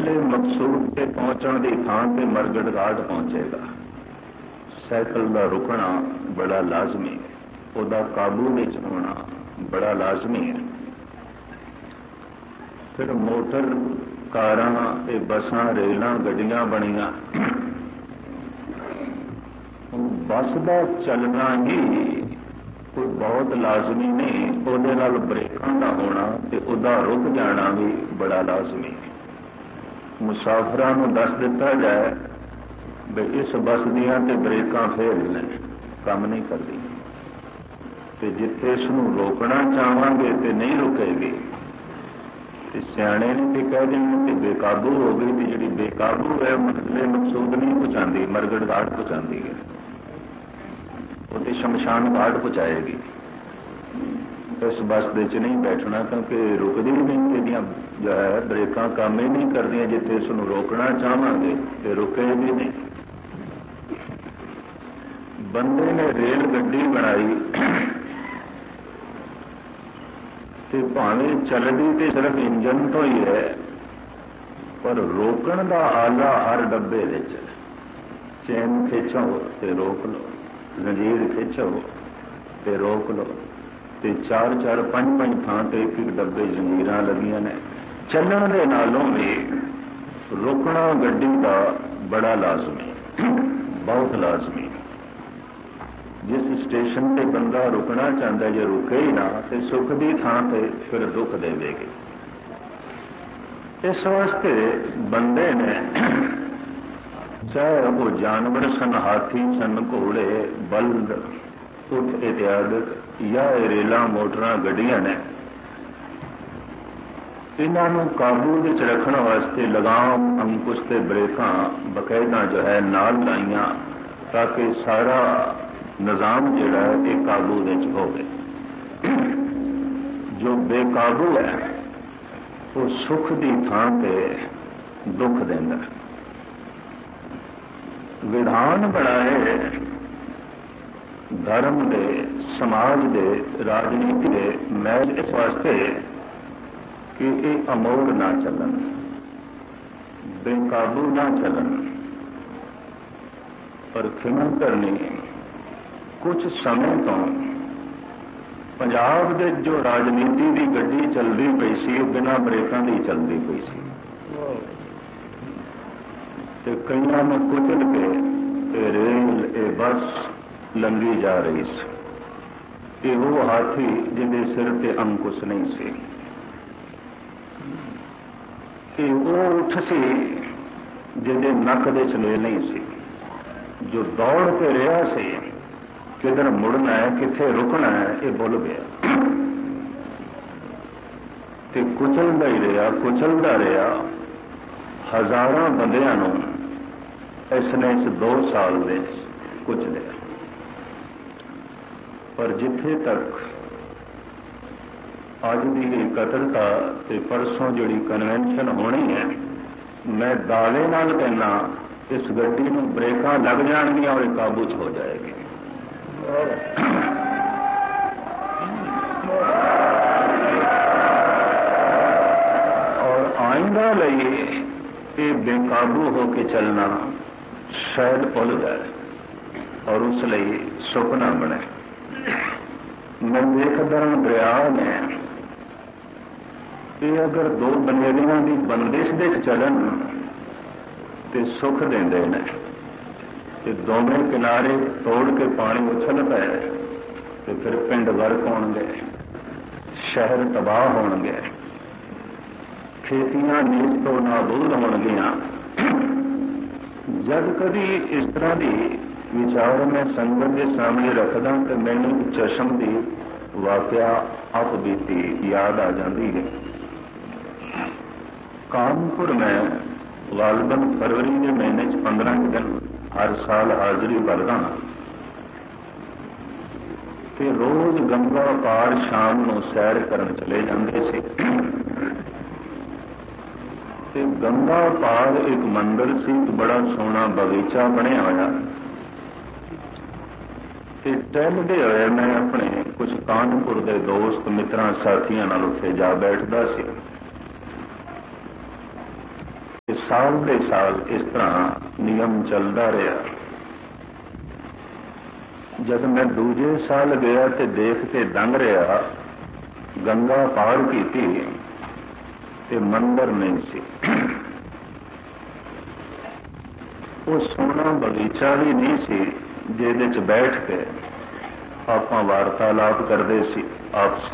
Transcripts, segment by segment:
मंजिले मकसूद ते पहुंचने की थान से मरगट घाट पहुंचेगा। साइकिल का रुकना बड़ा लाजमी है, उसका काबू में होना बड़ा लाजमी है। फिर मोटर कारां ते बसां रेलां गड्डियां बनियां, बस का चलना ही कोई बहुत लाजमी नहीं, उसदे नाल ब्रेकां का होना ते उसदा रुक जाना भी बड़ा लाजमी है। मुसाफिरां नूं दस दिता जाए भी इस बस दियां ते ब्रेकां फेल ने, काम नहीं करदी, ते जिथे इसनूं रोकना चाहांगे ते नहीं रुकेगी, ते सियाणे ने ते कह देंगे कि बेकाबू हो गई, ते जिहड़ी बेकाबू है मंजिले मकसूद नहीं पहुंचाती, मरगट घाट पहुंचाती है, वो शमशान घाट पहुंचाएगी। इस बस दे च नहीं बैठना, क्योंकि रुकदी नहीं, एदियां जो है ब्रेकां काम ही नहीं करदियां, जिथे इसनूं रोकना चाहांगे तो रुकेगी नहीं। बंदे ने रेल गड्डी बनाई ते भावें चलदी ते सिर्फ इंजन तो ही है, पर रोकण का आला हर डब्बे विच, चैन खिंचो ते रोक लो, जंजीर खिंचो ते रोक लो, ते चार चार पंज पंज थां ते एक एक डब्बे जंजीरां लगियां ने। चलण दे नालों भी रुकना गड्डी का बड़ा लाजमी, बहुत लाजमी। जिस स्टेशन पे बंदा रुकना चाहता है, जो रुके ही ना तो सुख की थां ते फिर दुख देवेगी। इस वास्ते बंदे ने, चाहे वो जानवर सन, हाथी सन, घोड़े, बल्द, उठ इत्यादि, या रेलां मोटरां गड्डियां ने, इन्हों काबू में रखने वास्ते लगाम, अंकुश ते ब्रेकां बकायदा जो है नाल लाइयां, ताकि सारा निजाम जिहड़ा है ये काबू विच होवे। जो बेकाबू है वो सुख की थां ते दुख देंदा। विधान बनाए धर्म दे, समाज दे, राजनीति दे महज इस वास्ते कि ये अमोड़ ना चलन, बेकाबू ना चलन। पर खिमन करनी, कुछ समय तो पंजाब दे जो राजनीति की गड्डी चलती पई सी, बिना ब्रेकां दी चलती पई सी, ते कईयां ने कुचल के ते रेल ए बस लंघी जा रही सी। ये वो हाथी जिहदे सिर ते अंकुश नहीं सी, ये वो उठ सी जिहदे नक दे चले नहीं सी, जो दौड़ के रहा सी, किधर मुड़ना है, किथे रुकना है, ये भुल गया ते कुचलदा ही रहा, कुचलदा रहा। हजारों बंदियां नूं इसने इस 2 साल में कुचलिया। पर जिथे तक अज की इकत्रता ते परसों जिहड़ी कन्वेंशन होनी है, मैं दावे नाल कहना इस गड्डी नूं ब्रेकां लग जाणगियां और काबू च हो जाएगी। और आइंदा लिए ये बेकाबू होके चलना शायद भुल जाए और उस लिए सुपना बने। मैं देखदा दरिया ने ये अगर 2 बनेलियां की बंदिश दे चलन ते सुख देंदे ने, ते दोवें किनारे तोड़ के पानी उछल पे तो फिर पिंड गर्क होणगे, शहर तबाह होणगे, खेतियां नीच तो नाबूद होणगियां। जब कभी इस तरह की विचार मैं संगत के सामने रखदा तो मैनूं चशम की वाकया आप बीती याद आ जाती है। कानपुर में गालबन फरवरी के महीने 15 दिन हर साल हाजिरी भरदा, ते रोज गंगा पार शाम को सैर करन चले जाते थे। ते गंगा पार एक मंदिर से बड़ा सोहना बगीचा बनया होया, ते टहलदे होए मैं अपने कुछ कानपुर के दोस्त मित्रां साथियों नाल उत्थे जा बैठदा सी। साल ਦੇ साल इस तरह नियम चलता रहा। जब मैं दूजे साल गया तो देख के दंग रहा, गंगा पार की ते मंदिर नहीं सी। वो सोहना बगीचा भी नहीं सी जिहदे च बैठ के आपां वार्तालाप करते सी आपसी,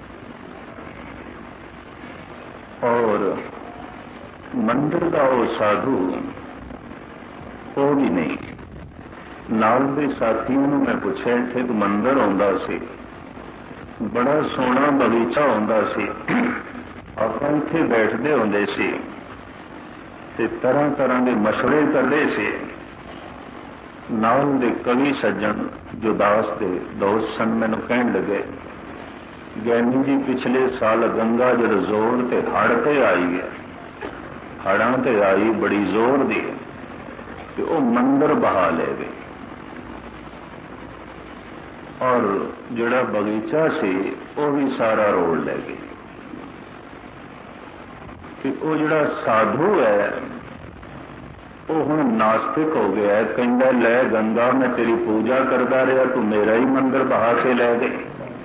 और मंदिर का वो साधु वो भी नहीं। नाल दे साथियों ने मैं पूछा, इत्थे एक मंदिर आउंदा सी, बड़ा सोहना बगीचा आउंदा सी, आपां इत्थे बैठते होंदे सी ते तरह तरह के मशवरे करते से। नाल दे कवि सज्जन जो दास दे दोस्त सन मैनूं कहण लगे, ज्ञानी जी पिछले साल गंगा जद जोर ते हड़ ते आई है, हड़ां ते आई बड़ी जोर दी ते वो मंदिर बहा ले गए, और जिहड़ा बगीचा सी वो भी सारा रोड़ ले गई। कि वो जिहड़ा साधु है वो हुण नास्तिक हो गया है, कहंदा लै गंगा मैं तेरी पूजा करता रहा, तू मेरा ही मंदिर बहा के लै गई।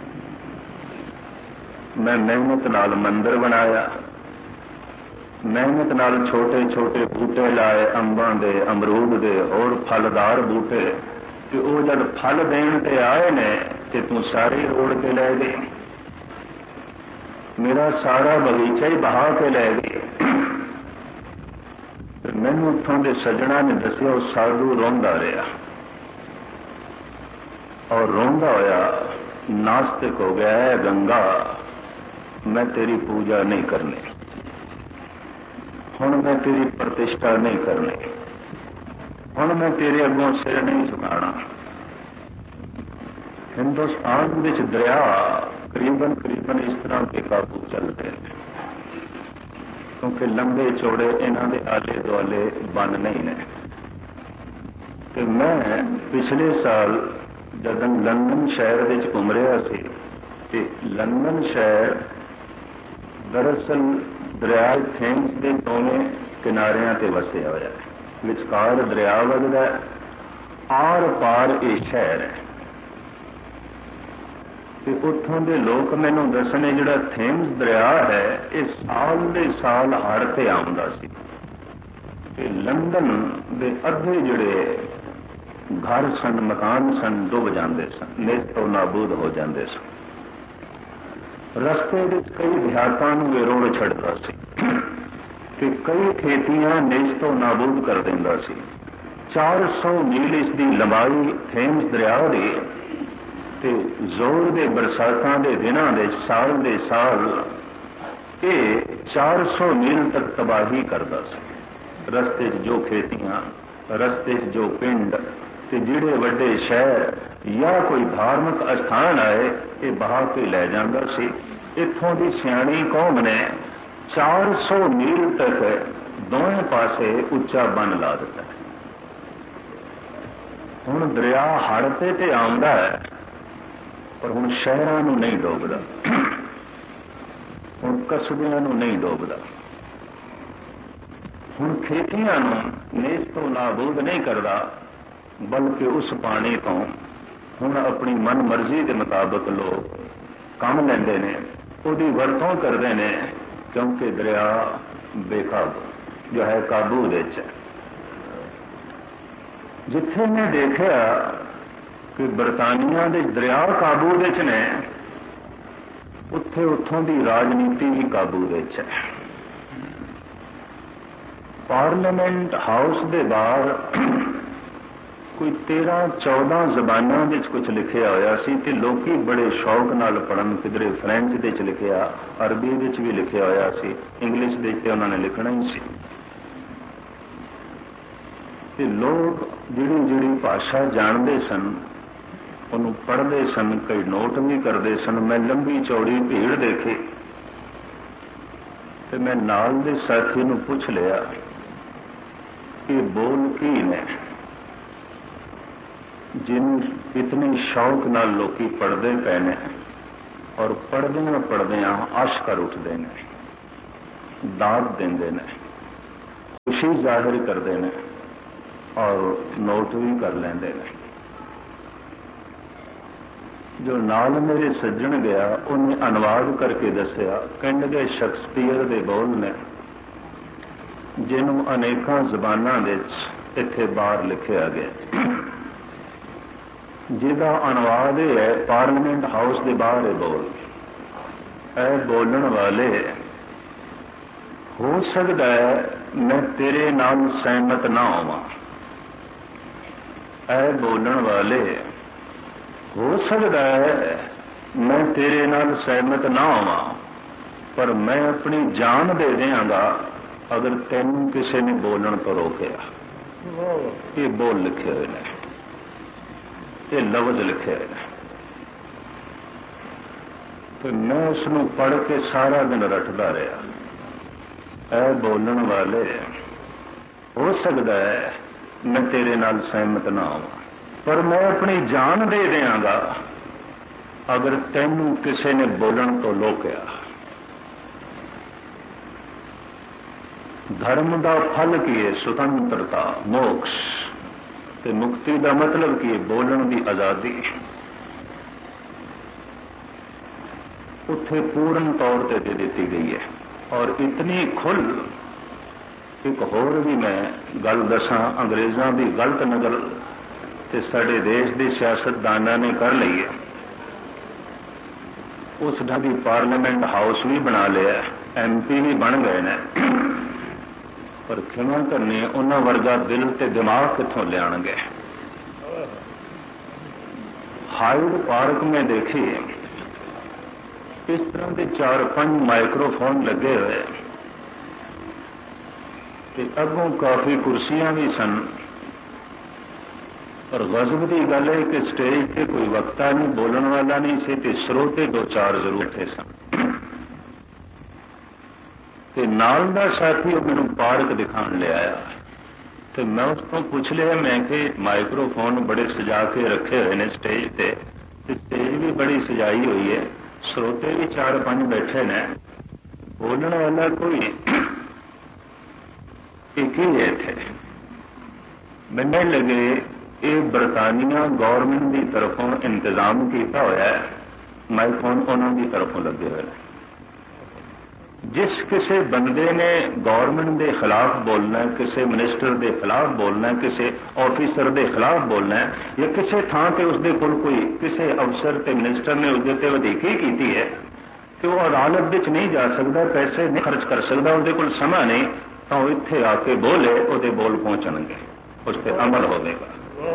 मैं मेहनत नाल मंदिर बनाया, मेहनत नाल छोटे छोटे बूटे लाए, अंबां दे, अमरूद दे और फलदार बूटे, कि वो जब फल देण ते आए ने ते तू सारे रोड़ के लै गई, मेरा सारा बगीचा ही बहा के लै गई। मैनूं उत्थों दे सज्जणा ने दसिया, वो साधु रोंदा रहा, और रोंदा होया नास्तिक हो गया है, गंगा मैं तेरी पूजा नहीं करनी, हुण मैं तेरी प्रतिष्ठा नहीं करनी, हुण मैं तेरे अगों सिर नहीं झुकाना। हिंदुस्तान विच दरिया करीबन करीबन इस तरह के काबू चलते हैं, क्योंकि लंबे चौड़े इन्हां दे आले दुआले बन नहीं ने। ते मैं पिछले साल जब लंदन शहर विच घूम रहा सी, ते लंदन शहर दरअसल दरिया थेम्स के दोवें किनारियां ते वसिया होया है, विचकार दरिया वगदा है, आर पार ये शहर है। उत्थों के लोग मैनूं दसने जिहड़ा थेम्स दरिया है ये साल दे साल हड़ ते आउंदा सी, ते लंदन दे अद्धे जिहड़े घर सन, मकान सन, डुब जाते सन, नेस्तो नाबूद हो जाते सन। रस्ते विच कई देहातां नूं रोड़ छड्डदा सी ते कई खेतियां नेस्तो नाबूद कर दिंदा सी। 400 मील इसकी लंबाई थेम्स दरिया दी, ते जोर दे बरसातां दे दिनां दे साल दे साल ये 400 मील तक तबाही करदा सी। रस्ते जो खेतियां, रस्ते जो पिंड ते जिहड़े वड्डे शहर या कोई धार्मिक स्थान आए ये बहा के लै जांदा सी। इत्थों की सियाणी कौम ने 400 मील तक दोवें पासे उच्चा बन ला दिता। हुण दरिया हड़ ते आउंदा है, पर हुण शहरां नूं नहीं डोबदा, हुण कस्बियां नूं नहीं डोबदा, हुण खेतियां नूं नेस्तो नाबूद नहीं करदा, बल्कि उस पानी तो हुण अपनी मन मर्जी के मुताबिक लोग काम लैंदे ने, उहदी वरतों करदे ने, क्योंकि दरिया बेकाबू जो है काबू दे च। जिथे मैं देखा कि बरतानिया दे दरिया काबू दे च ने, उत्थे उत्थों की राजनीति भी काबू दे च है। पार्लीमेंट हाउस दे बाहर कोई 13-14 जबानां विच कुछ लिखिया होया सी, ते लोकी बड़े शौक नाल पढ़न, किधरे फ्रेंच दे च लिखिया, अरबी विच भी लिखिया होया सी, इंग्लिश दे ते उन्होंने लिखना ही सी। ते लोग जिहड़ी जिहड़ी भाषा जानते सन उन्होंने पढ़ते सन, कई नोट भी करते सन। मैं लंबी चौड़ी भीड़ देखी, ते मैं नाल दे साथी नूं पुछ लिया कि बोल की ने, जिन इतनी शौक नाल लोकी पढ़ते पे ने, और पढ़दियां पढ़दियां अश कर उठते हैं, दाद देंदे ने। खुशी जाहिर करते हैं और नोट भी कर लेंगे ने। जो नाल मेरे सज्जन गया उन्हें अनुवाद करके दसिया, कहते शेक्सपीयर के बोल ने जिन्हों अनेकों जबानों इत्थे बाहर लिखा गया, जिसका अनुवाद है पार्लीमेंट हाउस के बाहर है बोल। ऐ बोलन वाले, हो सकता है मैं तेरे नाल सहमत ना होवां। ऐ बोलन वाले, हो सकता है मैं तेरे नाल सहमत ना होवां, पर मैं अपनी जान दे देंगा अगर तेनू किसी ने बोलण तो रोकया। ये बोल लिखे हुए हैं, ये लफ्ज लिखे हुए हैं। तो मैं उसनू पढ़ के सारा दिन रटदा रहा। ऐ बोलन वाले, हो सकता है मैं तेरे नाल सहमत ना होवां, पर मैं अपनी जान दे देंगा अगर तेनू किसी ने बोलण तो रोकया। धर्म का फल की है स्वतंत्रता, मोक्ष ते मुक्ति का मतलब की बोलण की आजादी। उत्थे पूर्ण तौर पर दे दी गई है और इतनी खुल। एक होर भी मैं गल दसा, अंग्रेज़ों की गलत नकल ते साडे देश के सियासतदानों ने कर ली है। उस ढंग की पार्लीमेंट हाउस भी बना लिया, MP भी बन गए ने, पर खिमा करनी उन्होंने वर्गा दिल ते दिमाग कितों लियाणगे। हाइड पार्क में देखी इस तरह के 4-5 माइक्रोफोन लगे हुए, अगों काफी कुर्सियां भी सन, और गजब की गल है कि स्टेज पे कोई वक्ता नहीं, बोलने वाला नहीं से, ते स्रोते 2-4 जरूर थे सन। ते नाल दा साथी मैनू पार्क दिखाने ले आया, तो मैं उसको पूछ लिया, मैं कि माइक्रोफोन बड़े सजा के रखे हुए ने स्टेज पे, स्टेज भी बड़ी सजाई हुई है, श्रोते भी 4-5 बैठे ने, बोलने वाला कोई एक ही है थे। मैंने लगे ये बरतानिया गौरमेंट की तरफों इंतजाम किया होया है, माइक्रोफोन उन्होंने की तरफों लगे हुए हैं। जिस किसी बंदे ने गौरमेंट के खिलाफ बोलना है, किसी मिनिस्टर के खिलाफ बोलना है, किसी ऑफिसर के खिलाफ बोलना है, या किसी थां पर उसके कोई किसी अफसर ते मिनिस्टर ने उसके वधीकी की है कि वह अदालत विच नहीं जा सकता, पैसे नहीं खर्च कर सकता, उसके कोल समा नहीं, तो वह इत्थे आके बोले, उसके बोल पहुंचणगे, उस पर अमल होगा।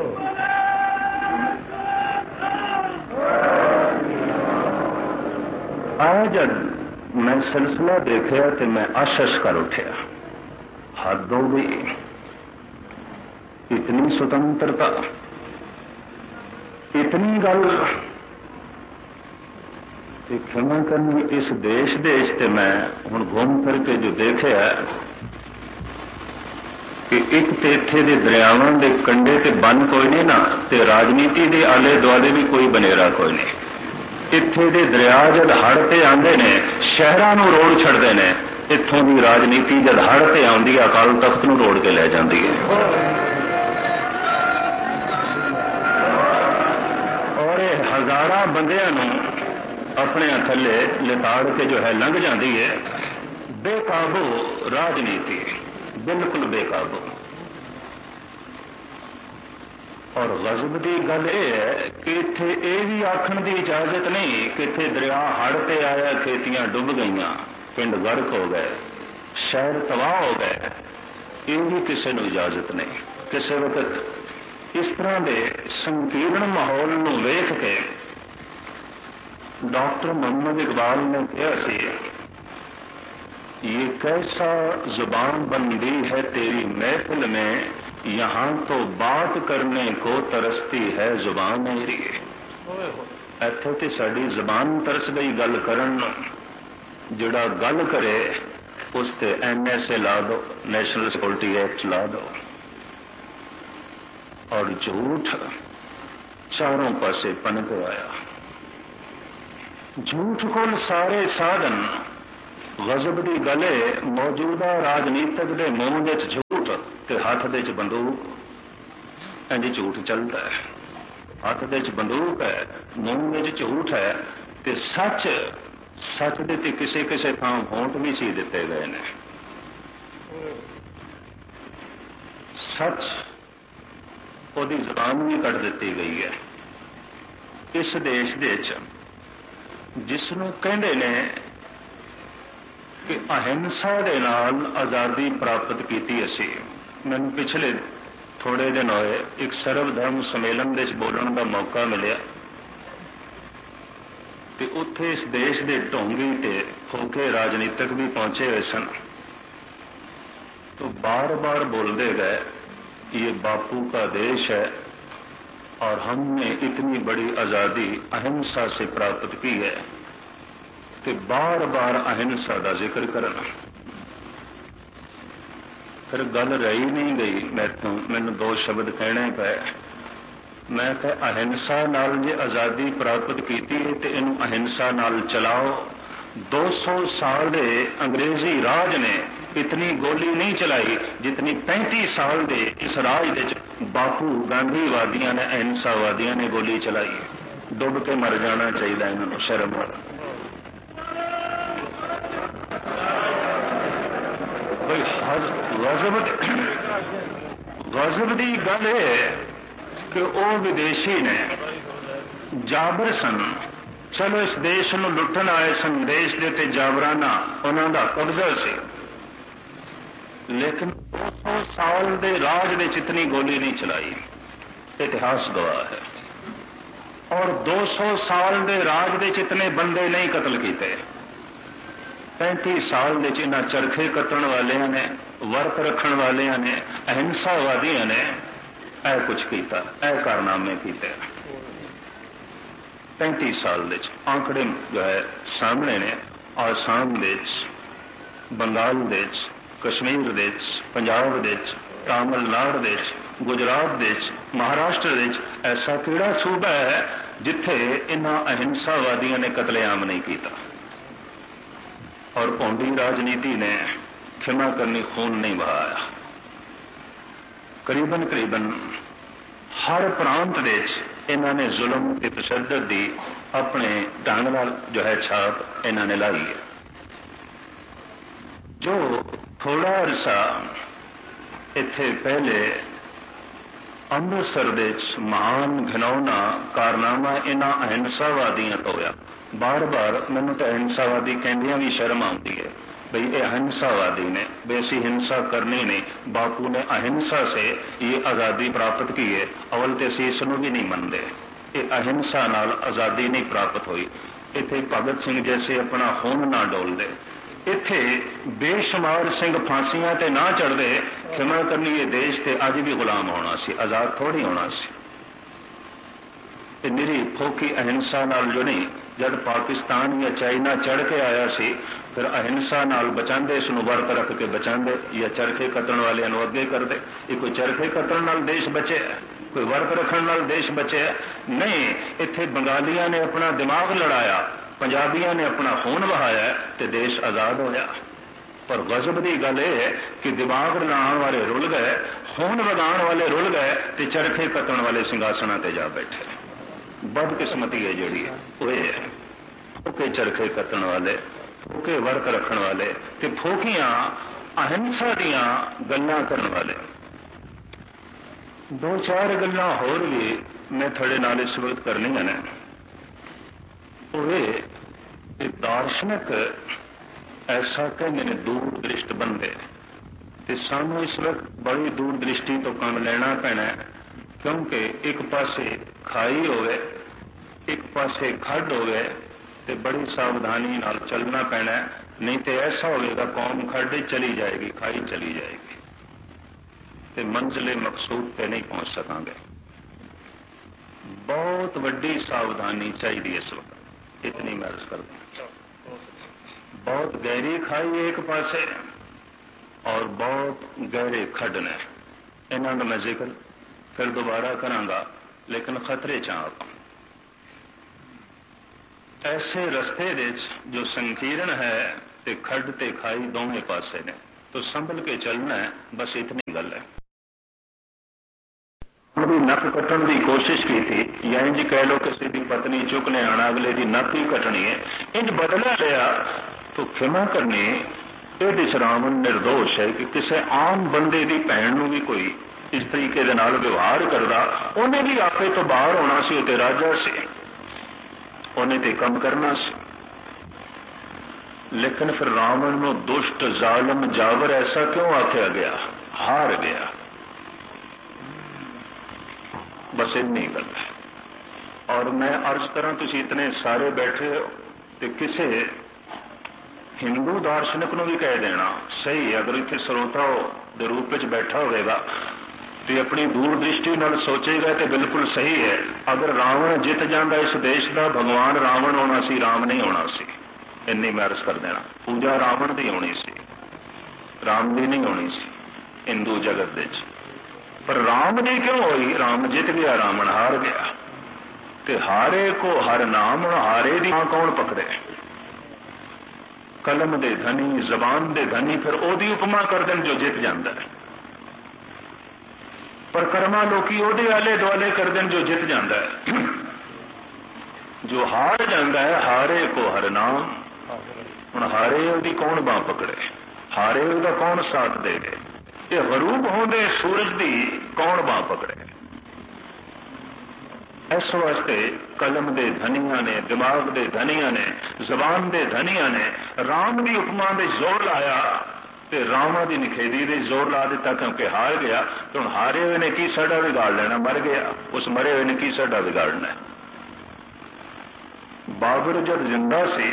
आज मैं सिलसिला देखा तो मैं आशश कर उठा, हद हो गई, इतनी स्वतंत्रता, इतनी गल। क्षमा करनी, इस देश से मैं हुण घूम फिर के जो देखा कि एक तो इत्थे दे दरियावां दे कंढे ते बन कोई नहीं ना, ते राजनीति के आले दुआले भी कोई बनेरा कोई नहीं। इत्थे दे दरिया जद हड़ ते आंदे ने, शहरां नूं रोड़ छड़दे ने, इत्थों की राजनीति जद हड़ ते आउंदी है, अकाल तख्त नूं रोड़ के लै जांदी है। और हजारां बंदियां नूं अपने थले लिताड़ के जो है लंघ जाती है। बेकाबू राजनीति, बिल्कुल बेकाबू। और गजब की गल यह है कि इत्थे यह भी आखण की इजाजत नहीं कि इत्थे दरिया हड़ ते आया, खेतियां डुब गईयां, पिंड गर्क हो गए, शहर तबाह हो गए, ये भी किसी को इजाजत नहीं। किसी वक्त इस तरह के संकीर्ण माहौल नूं वेख के डॉक्टर मोहम्मद इकबाल ने कहा सी, ये कैसा जुबान बंदी है तेरी महफिल में, यहां तो बात करने को तरसती है जुबान मेरी। इत्थे ते साडी जुबान तरस गई गल करन, जिहड़ा गल करे उस ते NSA ला दो, नेशनल सिक्योरिटी एक्ट ला दो, और झूठ चारों पासे पनप आया। झूठ को सारे साधन, गजब की गले मौजूदा राजनीतिक दे मुंह ਤੇ ਹੱਥ ਦੇ 'ਚ ਬੰਦੂਕ, ਇੰਜ ਝੂਠ ਚੱਲਦਾ ਹੈ। ਹੱਥ ਦੇ 'ਚ ਬੰਦੂਕ ਹੈ, ਮੂੰਹ ਵਿੱਚ ਝੂਠ ਹੈ, ਤੇ ਸੱਚ ਦੇ ਤੇ ਕਿਸੇ ਕਿਸੇ ਥਾਂ ਹੋਂਠ ਵੀ ਸੀ ਦਿੱਤੇ ਗਏ ਨੇ। ਸੱਚ ਉਹਦੀ ਜ਼ਬਾਨ ਵੀ ਕੱਢ ਦਿੱਤੀ ਗਈ ਹੈ। ਇਸ ਦੇਸ਼ ਦੇ ਵਿੱਚ ਜਿਸ ਨੂੰ ਕਹਿੰਦੇ ਨੇ ਕਿ ਅਹਿੰਸਾ ਦੇ ਨਾਲ ਆਜ਼ਾਦੀ ਪ੍ਰਾਪਤ ਕੀਤੀ ਅਸੀਂ। ਮੈਨੂੰ ਪਿਛਲੇ ਥੋੜੇ ਦਿਨ ਹੋਏ ਇੱਕ ਸਰਵ ਧਰਮ ਸੰਮੇਲਨ ਦੇ ਵਿੱਚ ਬੋਲਣ ਦਾ ਮੌਕਾ ਮਿਲਿਆ, ਤੇ ਉੱਥੇ ਇਸ ਦੇਸ਼ ਦੇ ਢੋਂਗੀ ਤੇ ਫੋਕੇ ਰਾਜਨੀਤਿਕ ਵੀ ਪਹੁੰਚੇ ਹੋਏ ਸਨ। तो बार बार बोलते गए ये बापू का देश है और हमने इतनी बड़ी आज़ादी अहिंसा से प्राप्त की है, तो बार बार अहिंसा का जिक्र करना। फिर गल रही नहीं गई, मैनू दो शब्द कहने पे। मैं कहा अहिंसा नाल जे आज़ादी प्राप्त की तो इनू अहिंसा नाल चलाओ। 200 साल दे अंग्रेजी राज ने इतनी गोली नहीं चलाई जितनी 35 साल दे इस राज दे बापू गांधीवादियों ने अहिंसावादियों ने गोली चलाई। डुब के मर जाना चाहिए इन्होंने, शर्म। गजब की गल है कि वह विदेशी ने जाबर सन, चलो इस देश में लुटन आए सन, देश के ते जाबराना उन्हों का कब्जा से, लेकिन 200 साल के राज में इतनी गोली नहीं चलाई। इतिहास गवाह है। और 200 साल के राज में इतने बंदे नहीं कतल किए। 35 साल में इन्ह चरखे कतण वाले ने, वर्त रखण वाले ने, अहिंसावादियों ने यह कुछ किया, यह कारनामे किए। 35 साल के आंकड़े जो है सामने ने। आसाम दे, बंगाल दे, कश्मीर दे, पंजाब दे, तमिलनाडु दे, गुजरात दे, महाराष्ट्र दे ऐसा किहड़ा सूबा है जिथे इन्हां अहिंसावादियों ने कतलेआम नहीं किया। और पौंडी राजनीति ने क्षमा करनी, खून नहीं बहाया। करीबन करीबन हर प्रांत दे इन्होंने जुल्म ते तशद्दुद दी अपने ढंग नाल जो है छाप इन्होंने लाई है। जो थोड़ा अरसा इत्थे पहले अमृतसर दे महान घिनौना कारनामा इन्हां अहिंसावादियों तो होया। बार बार मैनूं तो अहिंसावादी कहंदियां भी शर्म आती है, भाई ये अहिंसावादी ने, वैसी हिंसा करनी नहीं। बापू ने अहिंसा से ये आज़ादी प्राप्त की है। अवल तो असीं इसनूं भी नहीं मनते। ये अहिंसा नाल आज़ादी नहीं प्राप्त हुई। इत्थे भगत सिंह जैसे अपना खून ना डोलदे, इत्थे बेशुमार सिंह फांसियां ते ना चढ़दे। क्षमा करनी, ये देश ते अज भी गुलाम होना सी, आज़ाद थोड़ी होना सी। निरी फोकी अहिंसा नाल जो नहीं, जब पाकिस्तान या चाइना चढ़ के आया सी, फिर अहिंसा नाल बचाते, इसनूं वर्त रख के बचाते, या चरखे कतण वाले अगे करते। ये कोई चरखे कतण नाल देश बचे, कोई वर्त रखण नाल देश बचे नहीं। इत्थे बंगालियां ने अपना दिमाग लड़ाया, पंजाबियों ने अपना खून बहाया, तो देश आज़ाद होया। पर गजब की गल है कि दिमाग लड़ाने वाले रुल गए, खून वगाने वाले रुल गए, तो चरखे कतण वाले सिंघासना ते जा बैठे। बदकिस्मती है जी वो है। फोके चरखे कतण वाले, फोके वर्क रखण वाले, ते फोकियां अहिंसा दियां गल्लां करन वाले। दो चार गल्लां होर भी मैं थोड़े नाल इस वक्त करनियां ने। वो दार्शनिक ऐसा कहते हैं दूर दृष्ट बंदे, ते सानू इस वक्त बड़ी दूर दृष्टि तो काम लेना पैना है, क्योंकि एक पासे खाई होवे, एक पासे खड्ड होवे, ते बड़ी सावधानी नाल चलना पैना है। नहीं तो ऐसा होगा कौम खड्ड चली जाएगी, खाई चली जाएगी, ते मंजिले मकसूद पे नहीं पहुंच सकांगे। बहुत वड्डी सावधानी चाहिए इस वक्त, इतनी मैं अर्ज करता हूं। बहुत गहरी खाई एक पासे और बहुत गहरे खड्ड ने। इन्हों का मैं जिक्र फिर दोबारा करांगा, लेकिन खतरे च आप ऐसे रस्ते दे जो संकीर्ण है, ते खड्ड ते खाई दोवें पासे ने, तो संभल के चलना है। बस इतनी गल है। ਦੀ ਨੱਕ ਕੱਟਣ ਦੀ ਕੋਸ਼ਿਸ਼ ਕੀਤੀ, ਜਾਂ ਇੰਜ ਕਹਿ ਲਓ ਕਿਸੇ ਦੀ ਪਤਨੀ ਚੁੱਕ ਲਿਆਣਾ, ਅਗਲੇ ਦੀ ਨੱਕ ਹੀ ਕੱਟਣੀ ਹੈ, ਇੰਜ ਬਦਲਾ ਲਿਆ ਤਾਂ ਖਿਮਾ ਕਰਨੀ। ਇਹਦੇ ਚ ਰਾਵਣ ਨਿਰਦੋਸ਼ ਹੈ ਕਿ ਕਿਸੇ ਆਮ ਬੰਦੇ ਦੀ ਭੈਣ ਨੂੰ ਵੀ ਕੋਈ ਇਸ ਤਰੀਕੇ ਦੇ ਨਾਲ ਵਿਵਹਾਰ ਕਰਦਾ, ਉਹਨੇ ਵੀ ਆਪੇ ਤੋਂ ਬਾਹਰ ਹੋਣਾ ਸੀ। ਉਹ ਤੇ ਰਾਜਾ ਸੀ, ਉਹਨੇ ਤੇ ਕੰਮ ਕਰਨਾ ਸੀ। ਲੇਕਿਨ ਫਿਰ ਰਾਵਣ ਨੂੰ ਦੁਸ਼ਟ, ਜ਼ਾਲਮ, ਜਾਬਰ ਐਸਾ ਕਿਉਂ ਆਖਿਆ ਗਿਆ? ਹਾਰ ਗਿਆ। बस इतनी गल है। और मैं अर्ज करा, तुम इतने सारे बैठे हो तो किसी हिंदू दार्शनिक को भी कह देना सही है, अगर इतने श्रोता के रूप में बैठा होगा तो अपनी दूरदृष्टि नाल सोचेगा तो बिल्कुल सही है। अगर रावण जित जाता इस देश का, भगवान रावण होना सी, राम नहीं होना सी। इन्नी मैं अर्ज कर देना, पूजा रावण की होनी सी, राम की नहीं होनी सी हिंदू जगत दे। पर राम जी क्यों हुई? राम जित गया, रावण हार गया। ते हारे को हर नाम, हारे दी कौन पकड़े? कलम दे धनी, जबान दे धनी, फिर ओदी उपमा कर देन जो जित जाता है। पर कर्मा लोकी ओदे आले दुआले कर देन जो जित जाता है। जो हार जाता है, हारे को हर नाम। हुण हारे ओदी कौन बांह पकड़े? हारे ओदा कौन साथ देवे? ये गरूब होंदे सूरज दी कौन बांह पकड़े? इस वास्ते कलम दे धनिया ने, दिमाग दे धनिया ने, जबान दे धनिया ने राम की उपमा दे जोर लाया ते रामा की निखेधी दे जोर ला दिता, क्योंकि हार गया। तो हुण हारे हुए ने की साडा बिगाड़ लेना? मर गया, उस मरे हुए ने की साडा बिगाड़ना? बाबर जब जिंदा सी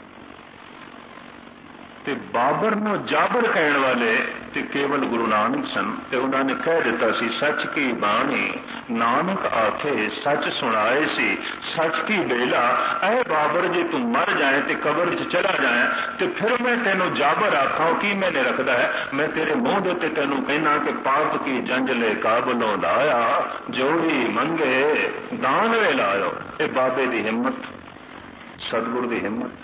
ते बाबर नूं जाबर कहण वाले ते केवल गुरु नानक सन, ते उन्होंने कह दिता सी सच की बाणी नानक आखे सच सुनाए सी सच की बेला। ऐ बाबर जे तू मर जाए ते कबर च चला जाए ते फिर मैं तेनों जाबर आखा की मैंने रखदा है? मैं तेरे मुंह दे ते तेनों कहना कि पाप की जंजले काबलों लाया, जोड़ी मंगे दान वे लायो। ये बाबे की हिम्मत, सतगुरु की हिम्मत।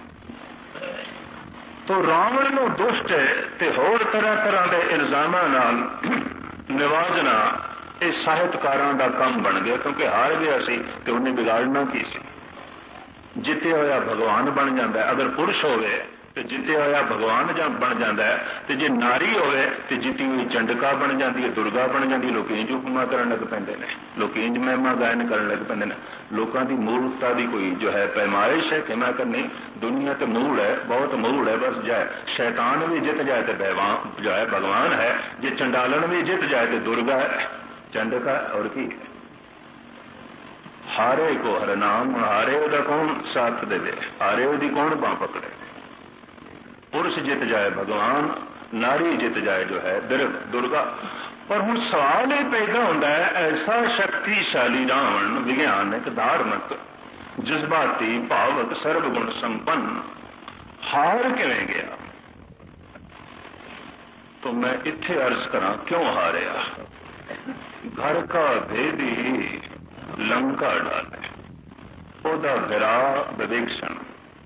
तो रावण नूं दुष्ट ते होर तरह तरह के इल्जामां नाल निवाजना ये साहित्यकारां दा काम बन गया, क्योंकि हार गया सी ते उन्हें बिगाड़ना की सी। जिते होया भगवान बन जाता है। अगर पुरुष होवे तो जिते होया भगवान बन जाता है, तो जे नारी होवे तो जिती हुई चंडका बन जाती है, दुर्गा बन जाती है। लोग इंज उपमा करन लग पैंदे ने, लोग इंज महिमा गायन करन लग पैंदे ने। लोगों की मूर्खता की कोई जो है पैमाइश है कि मैं करनी, दुनिया तो मूल है, बहुत मूल है। बस जाए शैतान भी जित जाए तो जो है भगवान है, जे चंडालन भी जित जाए तो दुर्गा है, चंडका और की। हारे को हर नाम, हारे का कौन साथ दे? हारे की कौन बांह पकड़े? पुरुष जित जाए भगवान, नारी जित जाए जो है दुर्गा। पर हुण सवाल ये पैदा होता है, ऐसा शक्तिशाली रावण, विज्ञानक, धार्मिक, जज्बाती, भावक, सर्वगुण संपन्न हार किवें गया? तो मैं इत्थे अर्ज करा क्यों हारिया? घर का भेदी लंका डाले, ओदा गिरा विवेक्षण,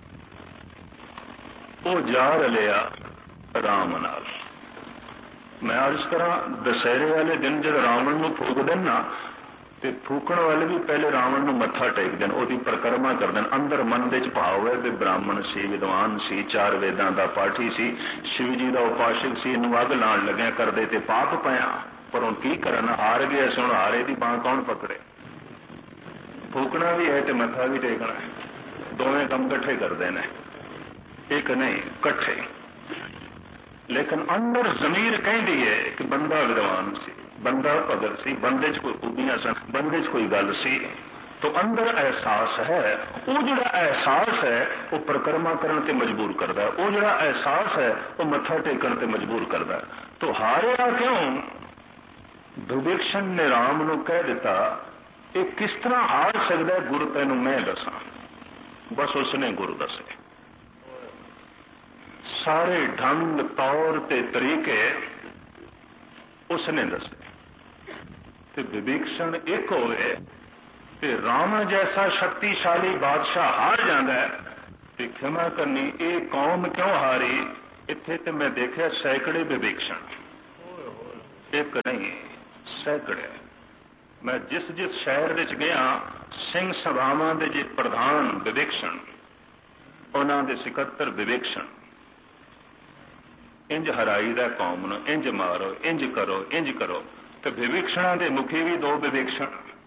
वो जा रलिया राम नाल। मैं अर्ज करा दशहरे वाले दिन जब रावण नूं फूक देना तो फूकण वाले भी पहले रावण नूं मत्था टेक देन, ओदी परिक्रमा कर देन। अंदर मन दे च भाव है कि ब्राह्मण सी, विद्वान सी, 4 वेदां दा पाठी सी, शिव जी का उपासक सी, इनू अग लाण लग्या करदे ते पाप पाया। पर हुण की करन? हार गया सी, हुण हारे दी बांह कौन पकड़े? फूकना भी है तो मत्था भी टेकना है, दोवें काम इकट्ठे करते हैं, एक नहीं इकट्ठे। लेकिन अंदर जमीर कहती है कि बंदा विद्वान सी, बंदा भगत सी, बंदे च कोई खूबियां सन, बंदे च कोई गल सी। तो अंदर एहसास है, वो जो एहसास है वो परिक्रमा करने ते मजबूर करता है, वो जो एहसास है वो मत्था टेकन ते मजबूर करता है। तो हारिया क्यों? विवेक्षण ने राम नूं कह दिता ये किस तरह हार सकता है? गुरु तैनूं मैं दसां। बस उसने गुरु दसे, सारे ढंग तौर ते तरीके उसने दसे। ते विवेक्षण एक होवे ते रावण जैसा शक्तिशाली बादशाह हार जाता है ते क्षमा करनी ये कौम क्यों हारी? इत्थे ते मैं देखा सैकड़े विवेक्षण, एक नहीं सैकड़े। मैं जिस जिस शहर विच गया ਸਿੰਘ ਸਭਾਵਾਂ ਦੇ ਜੇ ਪ੍ਰਧਾਨ ਵਿਵੇਕਸ਼ਣ, ਉਹਨਾਂ ਦੇ ਸਕੱਤਰ ਵਿਵੇਕਸ਼ਣ, ਇੰਜ ਹਰਾਈ ਦਾ ਕੌਮ ਨੂੰ, ਇੰਜ ਮਾਰੋ, ਇੰਜ ਕਰੋ, ਇੰਜ ਕਰੋ। ਤੇ ਵਿਵੇਕਸ਼ਣਾਂ ਦੇ ਮੁਖੀ ਵੀ ਦੋ ਵਿਵੇਕਸ਼ਣ।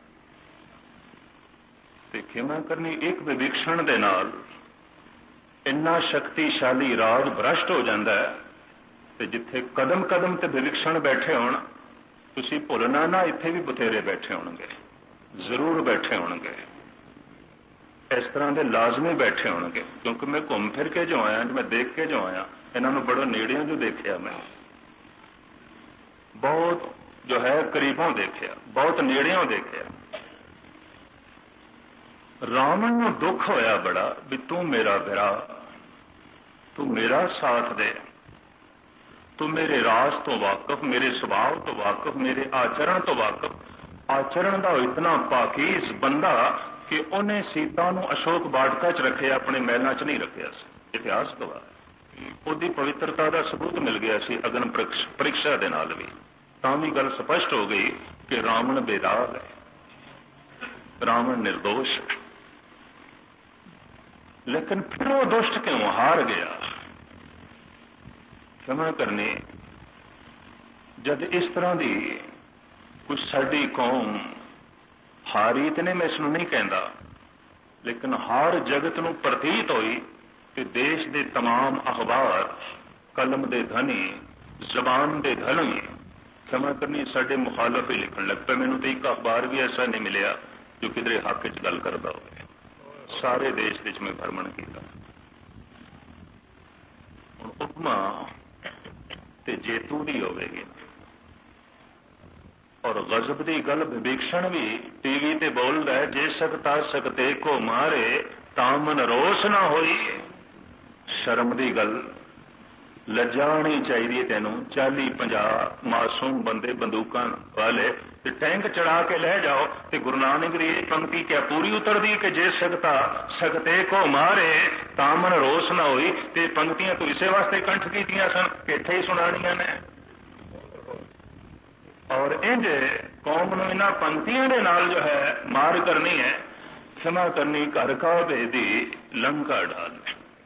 ਤੇ ਖਿਮਾ ਕਰਨੀ ਇੱਕ ਵਿਵੇਕਸ਼ਣ ਦੇ ਨਾਲ ਇੰਨਾ ਸ਼ਕਤੀਸ਼ਾਲੀ ਰਾਜ ਭ੍ਰਸ਼ਟ ਹੋ ਜਾਂਦਾ ਹੈ। ਤੇ ਜਿੱਥੇ ਕਦਮ ਕਦਮ ਤੇ ਵਿਵੇਕਸ਼ਣ ਬੈਠੇ ਹੋਣ, ਤੁਸੀਂ ਭੁੱਲਣਾ ਨਾ ਇੱਥੇ ਵੀ ਬਥੇਰੇ ਬੈਠੇ ਹੋਣਗੇ, ਜ਼ਰੂਰ ਬੈਠੇ ਹੋਣਗੇ, ਇਸ ਤਰ੍ਹਾਂ ਦੇ ਲਾਜ਼ਮੀ ਬੈਠੇ ਹੋਣਗੇ। ਕਿਉਂਕਿ ਮੈਂ ਘੁੰਮ ਫਿਰ ਕੇ ਜੋ ਆਇਆ, ਮੈਂ ਦੇਖ ਕੇ ਜੋ ਆਇਆ, ਇਹਨਾਂ ਨੂੰ ਬੜਾ ਨੇੜਿਓਂ ਜੋ ਦੇਖਿਆ, ਮੈਂ ਬਹੁਤ ਜੋ ਹੈ ਕਰੀਬੋਂ ਦੇਖਿਆ, ਬਹੁਤ ਨੇੜਿਓਂ ਦੇਖਿਆ। ਰਾਵਣ ਨੂੰ ਦੁੱਖ ਹੋਇਆ ਬੜਾ ਵੀ ਤੂੰ ਮੇਰਾ ਭਰਾ, ਤੂੰ ਮੇਰਾ ਸਾਥ ਦੇ, ਤੂੰ ਮੇਰੇ ਰਾਜ ਤੋਂ ਵਾਕਿਫ, ਮੇਰੇ ਸੁਭਾਅ ਤੋਂ ਵਾਕਿਫ, ਮੇਰੇ ਆਚਰਣ ਤੋਂ ਵਾਕਿਫ। ਆਚਰਣ ਦਾ ਇਤਨਾ ਪਾਕੀਜ਼ ਬੰਦਾ ਕਿ ਉਹਨੇ ਸੀਤਾ ਨੂੰ ਅਸ਼ੋਕ ਬਾਟਕਾ 'ਚ ਰੱਖਿਆ, ਆਪਣੇ ਮਹਿਲਾਂ 'ਚ ਨਹੀਂ ਰੱਖਿਆ ਸੀ। ਇਤਿਹਾਸ ਗਵਾਹ, ਉਹਦੀ ਪਵਿੱਤਰਤਾ ਦਾ ਸਬੂਤ ਮਿਲ ਗਿਆ ਸੀ ਅਗਨ ਪ੍ਰੀਖਿਆ ਦੇ ਨਾਲ ਵੀ। ਤਾਂ ਵੀ ਗੱਲ ਸਪਸ਼ਟ ਹੋ ਗਈ ਕਿ ਰਾਵਣ ਬੇਦਾਗ ਹੈ, ਰਾਵਣ ਨਿਰਦੋਸ਼ ਹੈ। ਲੇਕਿਨ ਫਿਰ ਉਹ ਦੁਸ਼ਟ ਕਿਉਂ ਹਾਰ ਗਿਆ? क्षमा करनी, जब इस तरह की कुछ साडी कौम हारी, तो मैं इसनूं नहीं कहता, लेकिन हार जगत नूं प्रतीत हुई कि देश के तमाम अखबार कलम के धनी, जबान के धनी, क्षमा करनी, साडे मुखालफ ही लिखण लग पे। मैनूं तो एक अखबार भी ऐसा नहीं मिलिया जो किधरे हक च गल करता हो। सारे देश विच मैं भ्रमण किया। उपमा ते जेतू दी होवेगी और गजब की गल विवेकशण भी टीवी ते बोलदा है, जे सकता सकते को मारे तामन रोस ना होई। शर्म की गल, लज्जा नहीं चाहिए तेनों। 40-50 मासूम बंदे बंदूकां वाले ते टैंक चढ़ा के ले जाओ, ते गुरु नानक की पंक्ति क्या पूरी उतरदी कि जे सकता सकते को मारे तामन रोस ना होई। ते पंक्तियां तो इसे वास्ते कंठ कीतियां सन कि इत्थे ही सुनाणियां ने। और इंज कौम नूं इन्हां पंक्तियां दे नाल जो है मार करनी है। क्षमा करनी, घर का भेदी लंका डाल।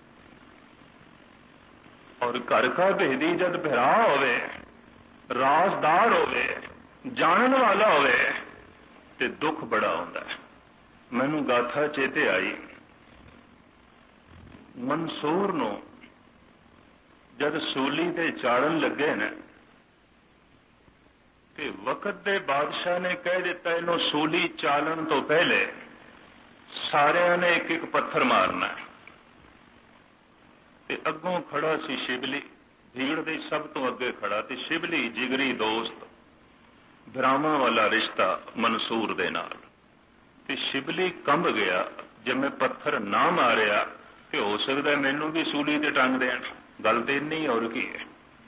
और घर का भेदी जद भरा होवे, राजदार होवे, जानन वाला होवे, ते दुख बड़ा होंदा है। मैनू गाथा चेते आई, मंसूर नूं जद सूली ते चाड़न लगे ने, ते वक्त दे बादशाह ने कह दिता इन्हों सूली चालन तो पहले सारिਆਂ ने एक एक पत्थर मारना है। ते अगों खड़ा सी शिबली, भीड़ दे सब तो अगे खड़ा, ते शिबली जिगरी दोस्त, भरावां वाला रिश्ता मंसूर दे नाल। ते शिबली कंब गया, जे मैं पत्थर ना मारिया ते हो सकता मैनू भी सूली ते टंग देण। गल ते इन्नी और की है।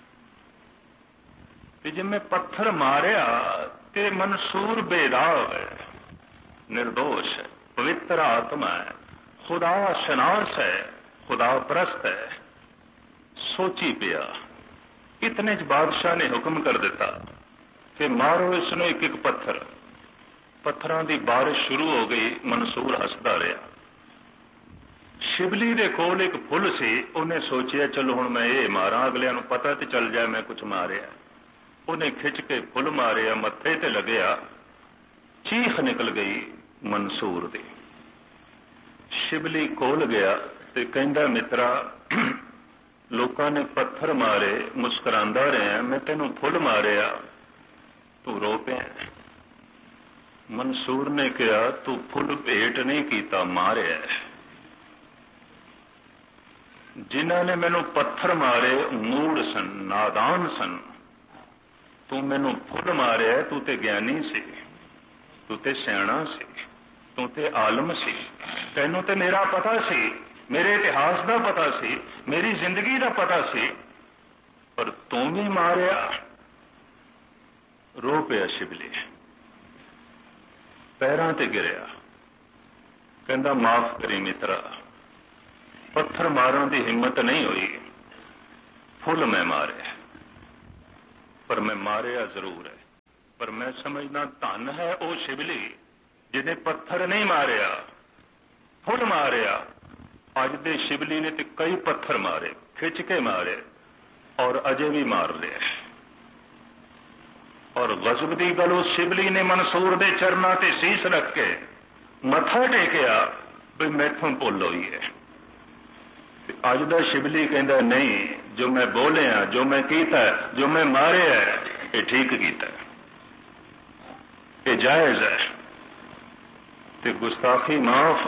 ते जे मैं पत्थर मारिया ते मंसूर बेदाग है, निर्दोष है, पवित्र आत्मा है, खुदा शनास है, खुदा परस्त है। सोची पिया, इतने च बादशाह ने हुक्म कर दिता कि मारो इसनों एक एक पत्थर। पत्थरों की बारिश शुरू हो गई। मंसूर हसदा रहा। शिबली दे कोल एक फुल सी, उन्हें सोचिया चलो हुण मैं ये मारा, अगलियां नूं पता तो चल जाए मैं कुछ मारिया। उन्हें खिंच के फुल मारिया, मत्थे ते लगया, चीख निकल गई मंसूर दी। शिबली कोल गया ते कहंदा मित्रा, लोगों ने पत्थर मारे, मुस्कुरांदा रहा, मैं तेनों फुल मारिया, तू रो पिया। मंसूर ने कहा तू फुल भेंट नहीं किया, मारिया। जिन्हों ने मैनू पत्थर मारे मूड सन, नादान सन, तू मैनू फुल मारिया, तू ते ज्ञानी सी, तू ते सियाणा सी, तू ते आलम सी, तैनू ते मेरा पता सी, मेरे इतिहास का पता सी, मेरी जिंदगी का पता सी, पर तू भी मारिया। रो पिया शिबली, पैरों ते गिरिया, कहंदा माफ करी मित्रा, पत्थर मारन की हिम्मत नहीं हुई, फुल मैं मारे, पर मैं मारिया जरूर है। पर मैं समझना धन है वो शिवली जिन्हें पत्थर नहीं मारिया, फुल मारिया। अज दे शिवली ने तो कई पत्थर मारे, खिंच के मारे और अजे भी मार रहे। और गजब की गल उस शिवली ने मंसूर के चरणों से सीस रख के मथा टेकिया भी मैथों भुल हुई है। अज का शिवली कहता नहीं, जो मैं बोलिया, जो मैं कीता, जो मैं मारे है, ये ठीक कीता, ये जायज है, ते गुस्ताखी माफ।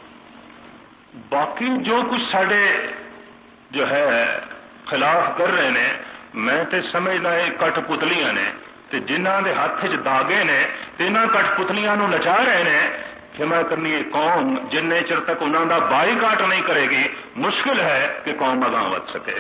बाकी जो कुछ साडे जो है खिलाफ कर रहे ने, मैं तो समझदा ये कठपुतलियां ने, ते जिन्हां दे हत्थ च दागे ने, इन्हां कठपुतलियां नूं नचा रहे ने। क्षमा करनी है कौम जिन्ने चिर तक उन्हों का बाईकाट नहीं करेगी, मुश्किल है कि कौम अगां वध सके।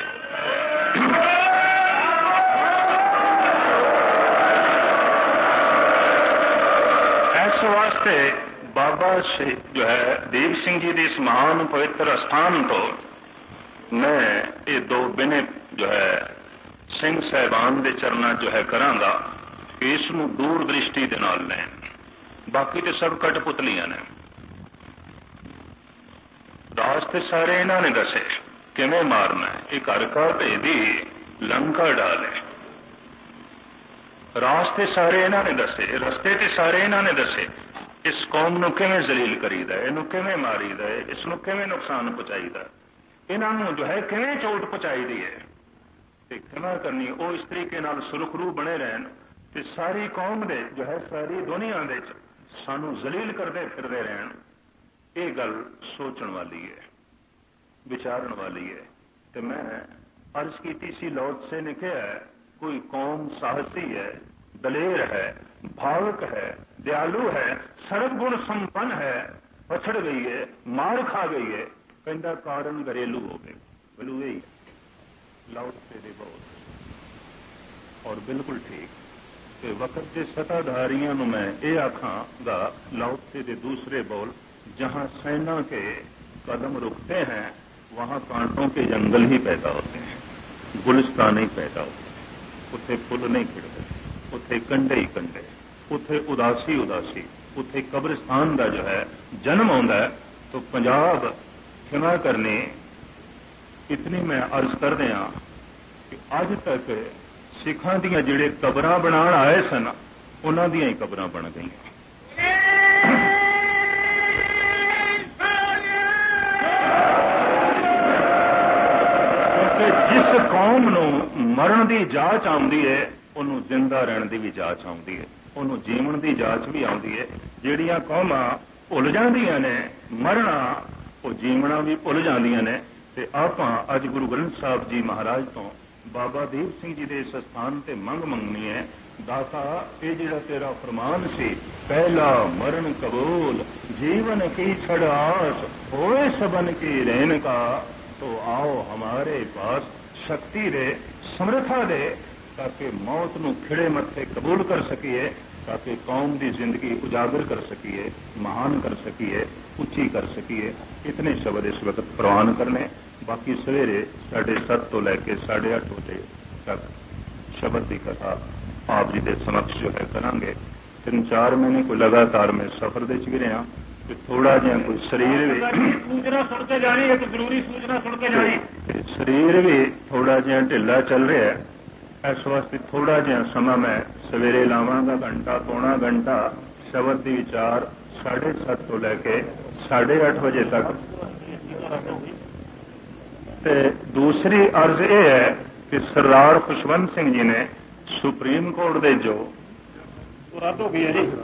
इस वास्ते बाबा जो है दीप सिंह जी की इस महान पवित्र स्थान तो मैं ये दो बिने जो है सिंह साहबान के चरणों जो है करांगा कि इसनूं दूर दृष्टि दे नाल लैण। बाकी तो सब कठपुतलियां ने। रास्ते सारे इन्हों ने दसे किवें मारना है। एक घर का भेदी लंका डाले, रास्ते सारे इन्हों ने दसे, रस्ते ते सारे इन्हों ने दसे। इस कौम नूं किवें जलील करीदा है, इनूं किवें मारीदा है, इसनूं किवें नुकसान पहुंचाईदा, इन्हों जो है किवें चोट पहुंचाई दी है। ते क्षमा करनी वो इस तरीके नाल सुरखरू बने रहन ते सारी कौम दे जो है सारी दुनिया दे सानू जलील करते फिरते रहन। ये गल सोचण वाली है, विचारण वाली है। तो मैं अर्ज की सी लौट से ने कहा है, कोई कौम साहसी है, दलेर है, भावुक है, दयालु है, सर्वगुण संपन्न है, पछड़ गई है, मार खा गई है, कहता कारण घरेलू हो गए। घरेलू यही लौट से दे बहुत और बिल्कुल ठीक। वक्त के सत्ताधारियों को मैं ये आखांगा, लाओत्से के दूसरे बोल, जहां सेना के कदम रुकते हैं वहां कांटों के जंगल ही पैदा होते हैं, गुलिस्तान ही पैदा होते हैं। उथे फुल नहीं खिड़ते, उथे कंडे ही कंडे, उथे उदासी उदासी, उथे कब्रिस्तान का जो है जन्म आता है। तो पंजाब क्षमा करनी इतनी मैं अर्ज कर दिया कि अज तक सिखां दियां जिहड़े कबरां बनाण आए सन उन्हां दियां ही कबरां बन गई। जिस कौम नूं मरण की जांच आउंदी है उन्होंने जिंदा रहने की भी जांच आउंदी है, उन्होंने जीवन की जांच भी आउंदी है। जिहड़ियां कौमां भुल जांदियां ने मरना, वो जीवना भी भुल जांदियां ने। ते आपां अज गुरु ग्रंथ साहब जी महाराज तो बाबा दीप सिंह जी के इस स्थान से मंग मंगनी है, दाता ये जिहड़ा तेरा फरमान सी, पहला मरण कबूल, जीवन की छड़ आस, होए सबन की रहन का, तो आओ हमारे पास शक्ति दे, समर्था दे, ताकि मौत नूं खिड़े मत्थे कबूल कर सकीए, ताकि कौम की जिंदगी उजागर कर सकीए, महान कर सकीए, उच्ची कर सकीए। इतने शब्द इस वक्त प्रवान करने। बाकी सवेरे 7:30 तो लैके 8:30 बजे तक शब्द की कथा आप जी के समक्ष जो है करांगे। 3-4 महीने कोई लगातार मैं सफर दे भी रहा, थोड़ा जिहा कोई शरीर भी सूचना सुन के जानी है, जरूरी सूचना सुन के जानी, शरीर भी थोड़ा जिहा ढिला चल रहा है। इस वास्ते थोड़ा जिहा समा मैं सवेरे लावांगा, घंटा पौना घंटा शब्द की विचार 7:30 तो लैके 8:30 बजे तक। ते दूसरी अर्ज यह है कि सरदार खुशवंत सिंह जी ने सुप्रीम कोर्ट दे जो रद्द हो गई है जी।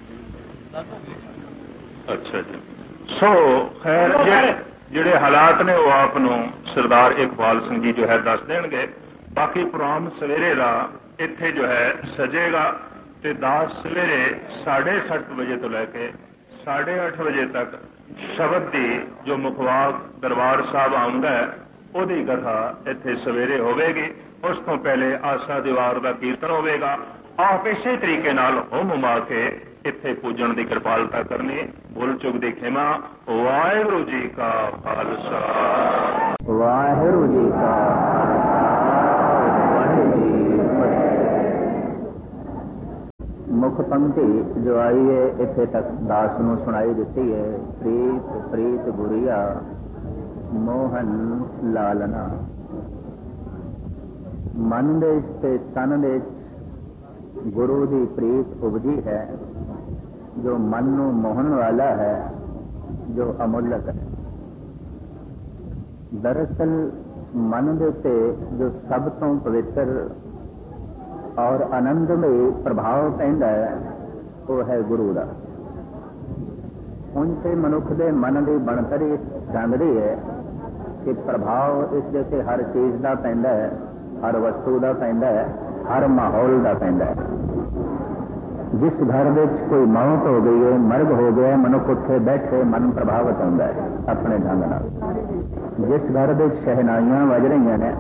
अच्छा जी, सो खैर जिहड़े हालात ने वो आप सरदार इकबाल सिंह जी जो है दस देंगे। बाकी प्रोग्राम सवेरे का इत्थे जो है सजेगा ते दास सवेरे 7:30 बजे तो लैके 8:30 बजे तक शब्द की जो मुखवाक दरबार साहब आउंदा है ਉਹਦੀ कथा इत्थे सवेरे होवेगी। उस तो पहले आशा दीवार का कीर्तन होवेगा। आप इसे तरीके नाल हुम मा के इत्थे पूजन की कृपालता करनी। भुल चुक दी खिमा। वाहिगुरू जी का खालसा, वाहिगुरू जी का वाहिगुरू जी। मुख पंक्ति जो आई है इत्थे तक दास नूं सुनाई दिती है। प्रीत प्रीत गुरिया मोहन लालना। मन दे ते तन दे गुरु की प्रीत उपजी है जो मन नूं मोहन वाला है, जो अमूल्यक है। दरअसल मन दे ते जो सब तो पवित्र और आनंदमय प्रभाव पैंदा है वो है गुरु का। उनसे मनुख के मन की बनतरी ढंगदी है कि प्रभाव इस जैसे हर चीज का पैंदा है, हर वस्तु का पैंदा है, हर माहौल का पैंदा है। जिस घर में कोई मौत हो गई है, मर्ग हो गया, मनुख उत्थे बैठे मन प्रभावित होता है अपने ढंग नाल। जिस घर में शहनाइयां वज रही ने,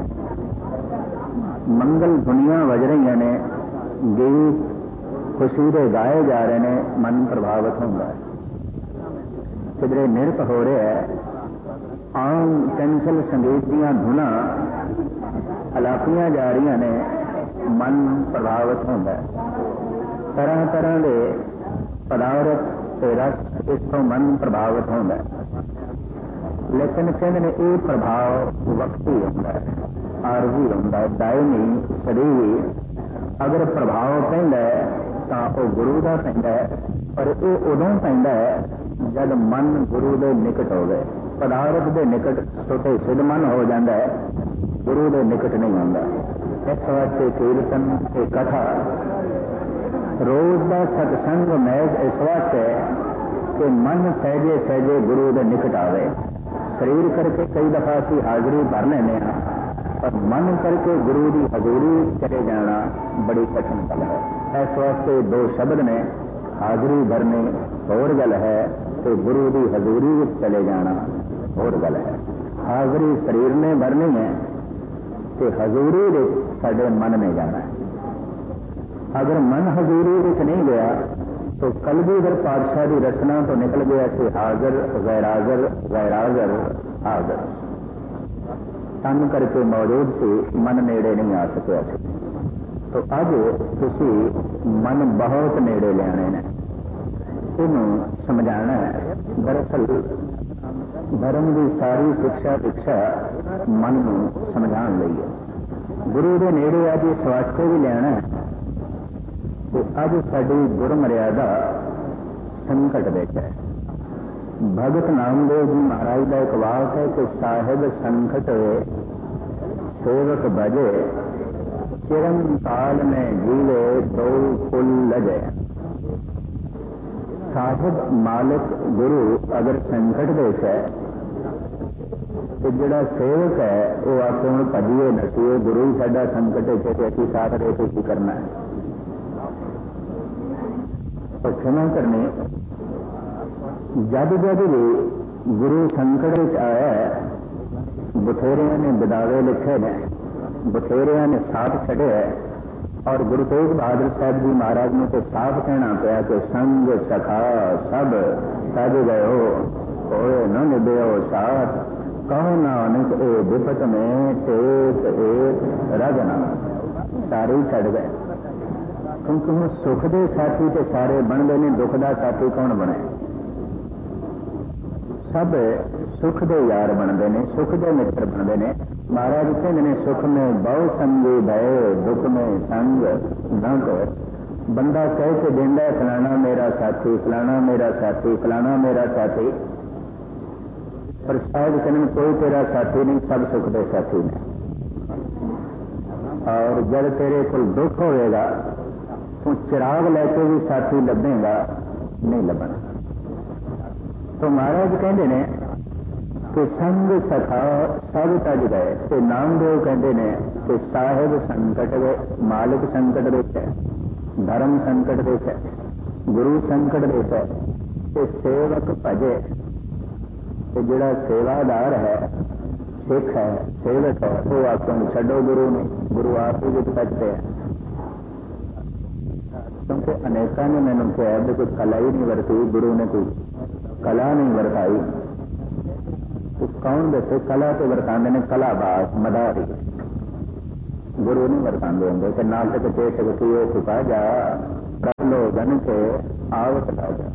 मंगल धुनियां वज रही ने, गीत खुशी दे गाए जा रहे हैं, मन प्रभावित होता है। किधरे नृत हो रहा है, आम चंचल संगीत दियां धुना अलापियां जा रही ने, मन प्रभावित होता है। तरह तरह के पदार्थ ते रस इसको मन प्रभावित होता है। लेकिन कहते हैं ये प्रभाव वक्ती होता है, आरजी होता है, दायमी शरीर। अगर प्रभाव पैंदा है तो वह गुरु का पैंदा है, पर यह उदों पैंदा है जब मन गुरु के निकट हो गए। पदार्थ के निकट छोटे सिद्ध मन हो जाता है, गुरु के निकट नहीं आता। इस वास्ते कीर्तन की कथा रोज का सत्संग महज इस वास्ते कि मन सहजे सहजे गुरु के निकट आवे। शरीर करके कई दफा असी हाजरी भर लेने, पर मन करके गुरु की हजूरी चले जाना बड़ी कठिन गल है। इस वास्ते दो शब्द ने, हाजरी भरनी होर गल है, तो गुरु की हजूरी चले जाना होर गल है। हाजरी शरीर ने भरनी है, तो हजूरी साडे मन ने जाना है। अगर मन हजूरी नहीं गया तो कलगीधर पातशाह की रचना तो निकल गया कि हाजर गैराजर गैराजर हाजर। तन करके मौजूद से मन नेड़े नहीं आ सकिया। तो अब तुसी मन बहुत नेड़े लियाने ने, इनू समझाना है। दरअसल धर्म की सारी शिक्षा दीक्षा मन नू समझाने लई है। गुरु के नेड़े अज इस वास्ते भी लियाना है कि अज साडी गुर मर्यादा संकट विच है। भगत नामदेव जी महाराज का एक वाक है कि साहिब संकट सेवक भजे, चिरंकाल में जीवे दो कुल लजे। साहिब मालिक गुरु अगर संकट देश है तो जड़ा सेवक है वो आके हम भजिए नसीए, गुरु ही साडा संकट है, असी साथ रह के की करना है। तो क्षमा करने जब जब भी गुरु संकट आया है, बथेरिया ने बिदावे लिखे ने, बथेरिया ने साथ छड़े है। और गुरु तेग बहादुर साहब जी महाराज ने तो साफ कहना पाया कि संग सखा सब सज गयो, न निभ्यो साथ, कहो नानक ए विपत में टेक एक रजना। सारे ही छड़ गए, क्योंकि हम सुख के साथी तो सारे बनते हैं, दुख का साथी कौन बने? सब सुख के यार बनते हैं, सुख के मित्र बनते हैं। महाराज कहते हैं सुख में बहु संगी भय, दुख में संग दंग। बंदा कह के देंदा फलाना मेरा साथी, फलाना मेरा साथी, फलाना मेरा साथी, पर शायद कहने कोई तेरा साथी नहीं, सब सुख के साथी ने। और जब तेरे को दुख होगा तो चिराग लेके भी साथी लभेगा नहीं लभना। तो महाराज कहते हैं कि संग सखा सब तज गए। तो नामदेव कहते हैं कि साहिब संकट गए, मालिक संकट देश है, धर्म संकट देश है, गुरु संकट देश है, तो सेवक भजे। तो जड़ा सेवादार है, सिख है, सेवक है, वो आपको छो गुरु ने, गुरु आप ही विच बचते हैं। क्योंकि अनेकों ने मैंने कहा कि कोई कला ही नहीं वरती, गुरु ने कोई कला नहीं वरताई। तो कौन दसे कला तो वरतांदे ने कलाबाज मदारी, गुरु नहीं वरतांदे होंगे कि नाटक चेटक किए चुका जा, प्रलो बन के आवत राजा।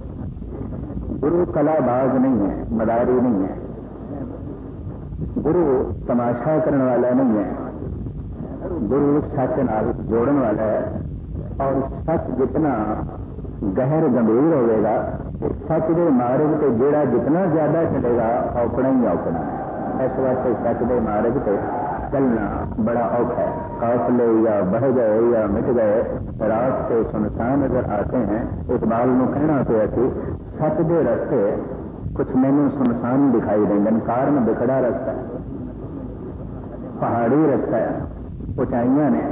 गुरु कलाबाज नहीं है, मदारी नहीं है, गुरु तमाशा करने वाला नहीं है, गुरु सच नाल जोड़न वाला है। और सच जितना गहर गंभीर होगा, सच के मार्ग से जेड़ा जितना ज्यादा चलेगा औकड़ा ही औकड़ा है। इस वास्ते सच के मार्ग से चलना बड़ा औखा है। काफले या बह गए या मिट गए, रास्ते सुनसान नजर आते हैं। इकबाल को कहना पिया कि सच के रस्ते कुछ मैनू सुनसान दिखाई देंगे, कारण बिखड़ा रास्ता है, पहाड़ी रास्ता है, ऊंचाइयां ने,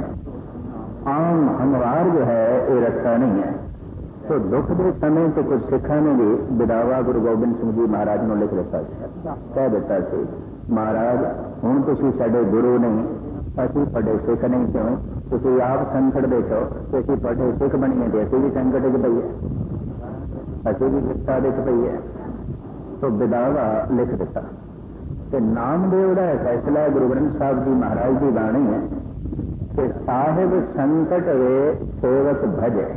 आम हमवार जो है ये रास्ता नहीं है। तो दुख के समय तो कुछ सिखा ने भी बिदावा गुरु गोबिंद सिंह जी महाराज ने लिख दिता, कह दिता सी, महाराज हुण तुसीं साडे गुरु नहीं, असीं तुहाडे सिख नहीं, क्यों तुसीं आप संकट दे छो तो असीं तुहाडे सिख बणीए ते असीं भी संकट च पईए, असीं भी विपता दे च पईए। तो बिदावा लिख दिता। ते नामदेव का फैसला है, गुरु ग्रंथ साहब जी महाराज की बाणी है कि साहिब संकट वे सेवक भजे।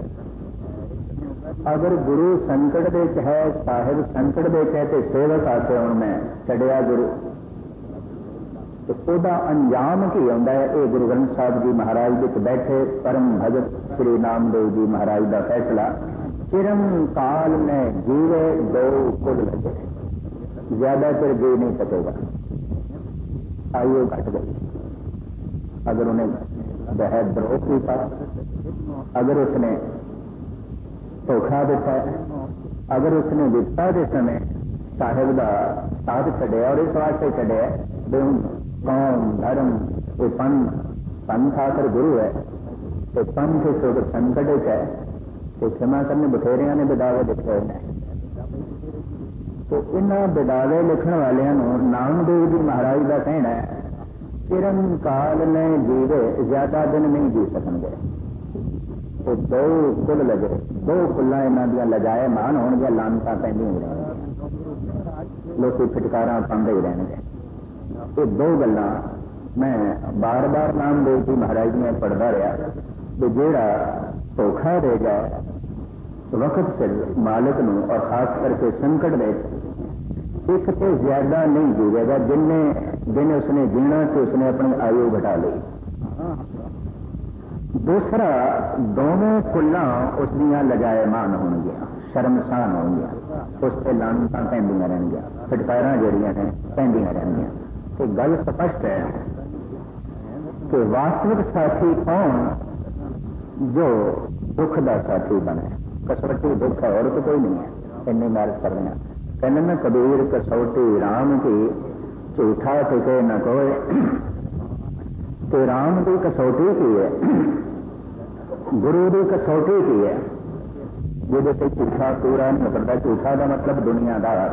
अगर गुरु संकट दे है, साहिब संकट दे है, तो सेवक आके हूं मैं छड़िया गुरु, तो ओदा अंजाम की होंदा है। ये गुरु ग्रंथ साहब जी महाराज विच बैठे परम भगत श्री नामदेव जी महाराज का फैसला, चिरम काल में जीवे दो कुल लगे, ज्यादा चिर जी नहीं सकेगा, आयु घट गई। अगर उन्हें वह द्रोह किया, अगर उसने धोखा दिता, अगर उसने विपता के समय साहिब का साथ छड़िया, और इस वास्ते छड़िया कौम धर्म ये पंथ आकर गुरु है, तो पंथ संकट है, तो क्षमा करने बथेरिया ने बिदावे लिखे हैं। तो इन्होंने बिदावे लिखण वालियां नामदेव जी महाराज का कहना है, चिरम काल में जीवे ज्यादा दिन नहीं जी सकेंगे। तो दो कुल लगे, दो कुल्ला इन्हों दियां लजाए मान होणगियां, लानतां पैंदियां ही रहणगियां, लोग फिटकारां पांदे ही रहणगे। ये दो गल्लां मैं बार बार नामदेव जी महाराज ने पढ़ता रहा कि जेड़ा धोखा देगा वक्त सिर मालिक नूं, और खास करके संकट दे एक तो ज्यादा नहीं जीवेगा, जिन्हें उसने जीना तो उसने अपनी आयु घटा ली। दूसरा, दोनों कुल्लां उसदियां लजायमान होणगियां, शर्मसान होणगियां, उस पर लानतां पैंदियां रहणगियां, फटकारां जिहड़ियां ने पैंदियां रहणगियां। तो गल स्पष्ट है कि वास्तविक साथी कौन, जो दुख का साथी बने। कसौटी दुख है और तो कोई नहीं है, इन्नी मैरिज कर रहे हैं। कहने न कबीर कसौटी राम की, झूठा टिके न कोई। तो राम की कसौटी की है, गुरु की कसौटी की है, जिहदे ते झूठा पूरा नहीं करता। झूठा का मतलब दुनियादार।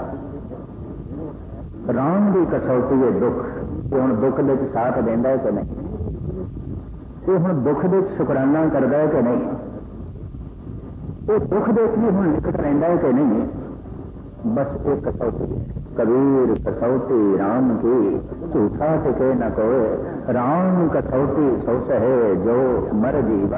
राम की कसौटी है दुख, कि हुण दुख दे साथ देंदा है कि नहीं, ये हुण दुख दे शुकराना करता है कि नहीं, ये दुख दे भी हुण निकट रहिंदा है कि नहीं। बस एक कसौटी है, कबीर कसौटी राम की, झूठा टिके न कोई। राम कसौटी सो सहे जो मर जीवा।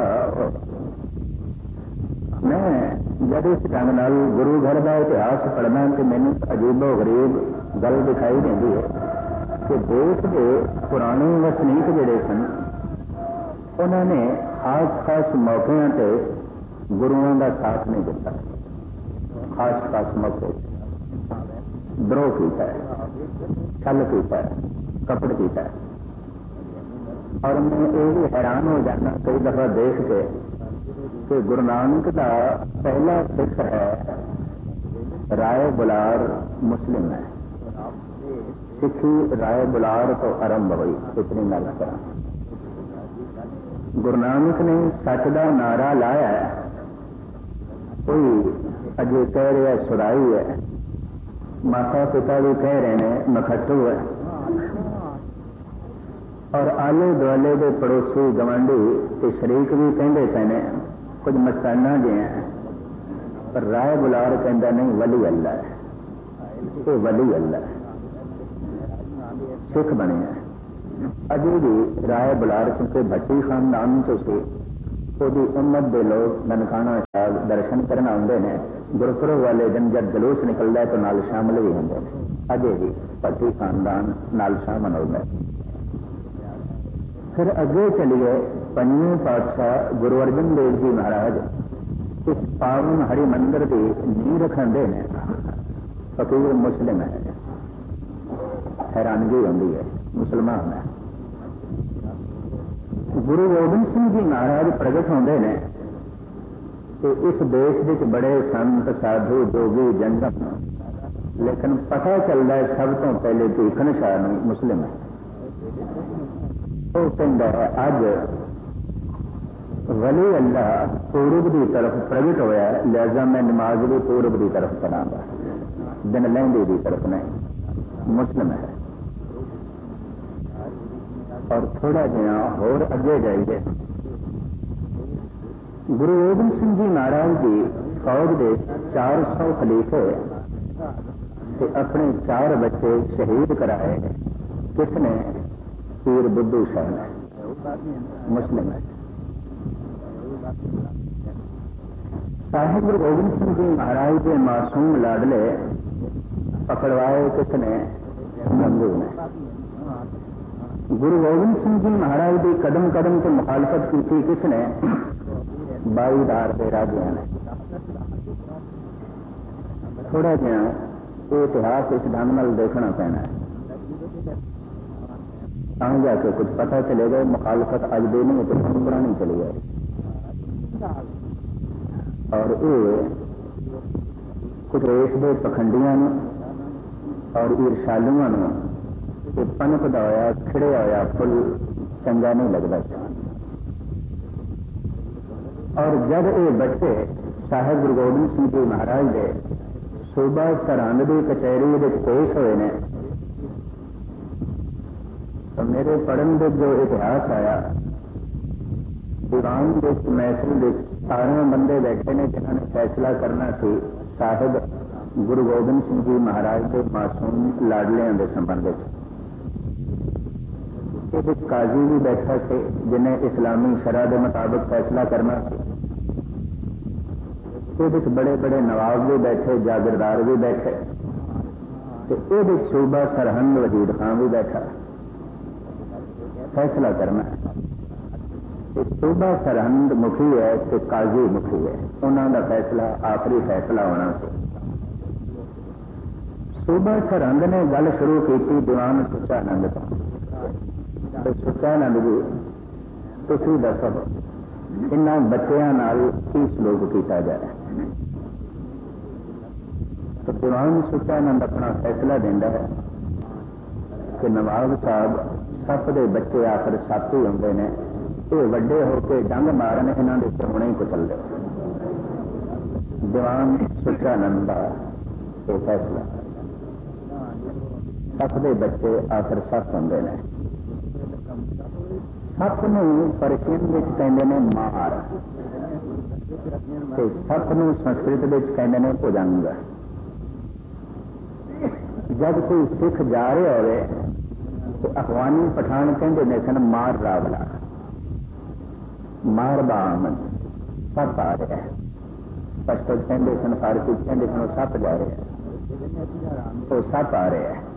मैं जब इस ढंग नाल गुरु घर का इतिहास पढ़ना कि मैनू अजीबो गरीब गल दिखाई देती है कि देश के पुराने वसनीक जिहड़े सन, उन्होंने खास खास मौकों पर गुरुओं का साथ नहीं दिता। खास खास मौके द्रोह किया है, छल किया है, कपट किया है। और मैं ये भी हैरान हो जाना कई दफा देख के कि गुरु नानक का पहला सिख है राय बुलार मुस्लिम है। सिखी राय बुलार तो आरंभ हुई, इतनी गल करा। गुरु नानक ने सच का नारा लाया है, कोई अजे कह रहा है सुराई है, माता पिता भी कह रहे हैं नखट्टू है, और आले दुआले के पड़ोसी गवांढी ते शरीक भी कहते पे ने कुछ मस्ताना जे हैं, पर राय बुलार कहता नहीं वली अल्लाह है, ये वली अल्लाह है, सिख बने हैं। अजे भी राय बुलार क्योंकि भट्टी खानदान तो से ਉਹਦੀ ਉਮਤ ਦੇ ਲੋਕ ਨਨਕਾਣਾ ਸਾਹਿਬ ਦਰਸ਼ਨ ਕਰਨ ਆਉਂਦੇ ਨੇ। ਗੁਰਪੁਰਬ ਵਾਲੇ ਦਿਨ ਜਦ ਜਲੂਸ ਨਿਕਲਦਾ ਤਾਂ ਨਾਲ ਸ਼ਾਮਲ ਵੀ ਹੁੰਦੇ ਨੇ। ਅਜੇ ਵੀ ਭੱਟੀ ਖਾਨਦਾਨ ਨਾਲ ਸ਼ਾਮਲ ਹੁੰਦਾ। फिर अगे चलिए, पंजवें पातशाह गुरु अर्जन देव जी महाराज इस पावन हरि मंदिर की नींह रखते हैं। फकीर मुस्लिम है, हैरानगी होती है, मुसलमान है। गुरु गोबिंद सिंह जी महाराज प्रगट होते हैं कि इस देश में बड़े संत साधु जोगी जंगम, लेकिन पता चलता है सब तो पहले भीखन शाह मुस्लिम है। वो कहता है अज वली अल्लाह पूरब की तरफ प्रगट होया, लिहाजा मैं नमाज भी पूरब की तरफ करांगा, दिन लहंदी की तरफ नहीं। मुस्लिम है। और थोड़ा जहा होर अगे जाइए, गुरु गोबिंद सिंह जी महाराज की फौज के 400 खलीफे ते अपने 4 बच्चे शहीद कराए। किसने? पीर बुद्धू शाह ने, मुस्लिम है। साहिब गुरु गोबिंद सिंह जी महाराज के मासूम लाडले पकड़वाए किसने? गंगू ने। गुरु गोबिंद सिंह जी महाराज की कदम कदम से मुखालफत की थी किसने? 22 दार के राजिया ने। थोड़ा जहा इतिहास इस ढंग नाल देखना पैना है, तां जाके कुछ पता चलेगा। मुखालफत अज दे नहीं तो पुरानी चली जाए। और ये कुछ देश के पखंडियां और ईर्षालुओं को पनपदा होया खिड़िया होया फुल चंगा नहीं लगता। और जब ये बच्चे साहिब गुरु गोबिंद सिंह जी महाराज के सूबा सरहंद की कचहरी में पेश हुए ने, तो मेरे पढ़न के जो इतिहास आया, दीवान के महफिल के 18 बंदे बैठे ने जिन्होंने फैसला करना सी साहिब गुरु गोबिंद सिंह जी महाराज के मासूम लाडलियां के संबंध में। काजी भी बैठा से जिन्हें इस्लामी शरह के मुताबिक फैसला करना सी। बड़े बड़े नवाब भी बैठे, जागीरदार भी बैठे, तो सूबा सरहंद वजीर खान भी बैठा फैसला करना है। सूबा सरहंद मुखी है तो काजी मुखी है, उन्होंने फैसला आखिरी फैसला होना से। सूबा सरहंद ने गल शुरू की दीवान सुचानंद तो सुचानंद जी तुम दसो इन्होंने बच्चों नाल की सलूक किया जाए। तो दीवान सुचानंद अपना फैसला देता है कि नवाब साहब सप के बच्चे आखिर सप ही होंगे ने, ये वड्डे होकर डंग मारन, इन्हों के चौने ही कुचल दे। दीवान सुचानंद का यह फैसला, सप के बच्चे आखिर सप होंगे ने। सप नूं परशियन विच कहंदे ने मार, ते सप नूं संस्कृत विच कहंदे ने भुजंग। जब कोई सिख जा रहे होवे तो अफगानी पठान कहते ने सन मार रावला, मार बामन, सप आ रहा है। पश्तो कहते सन, फारसी कहते सन सप जा रहे हैं, तो सप आ रहे हैं।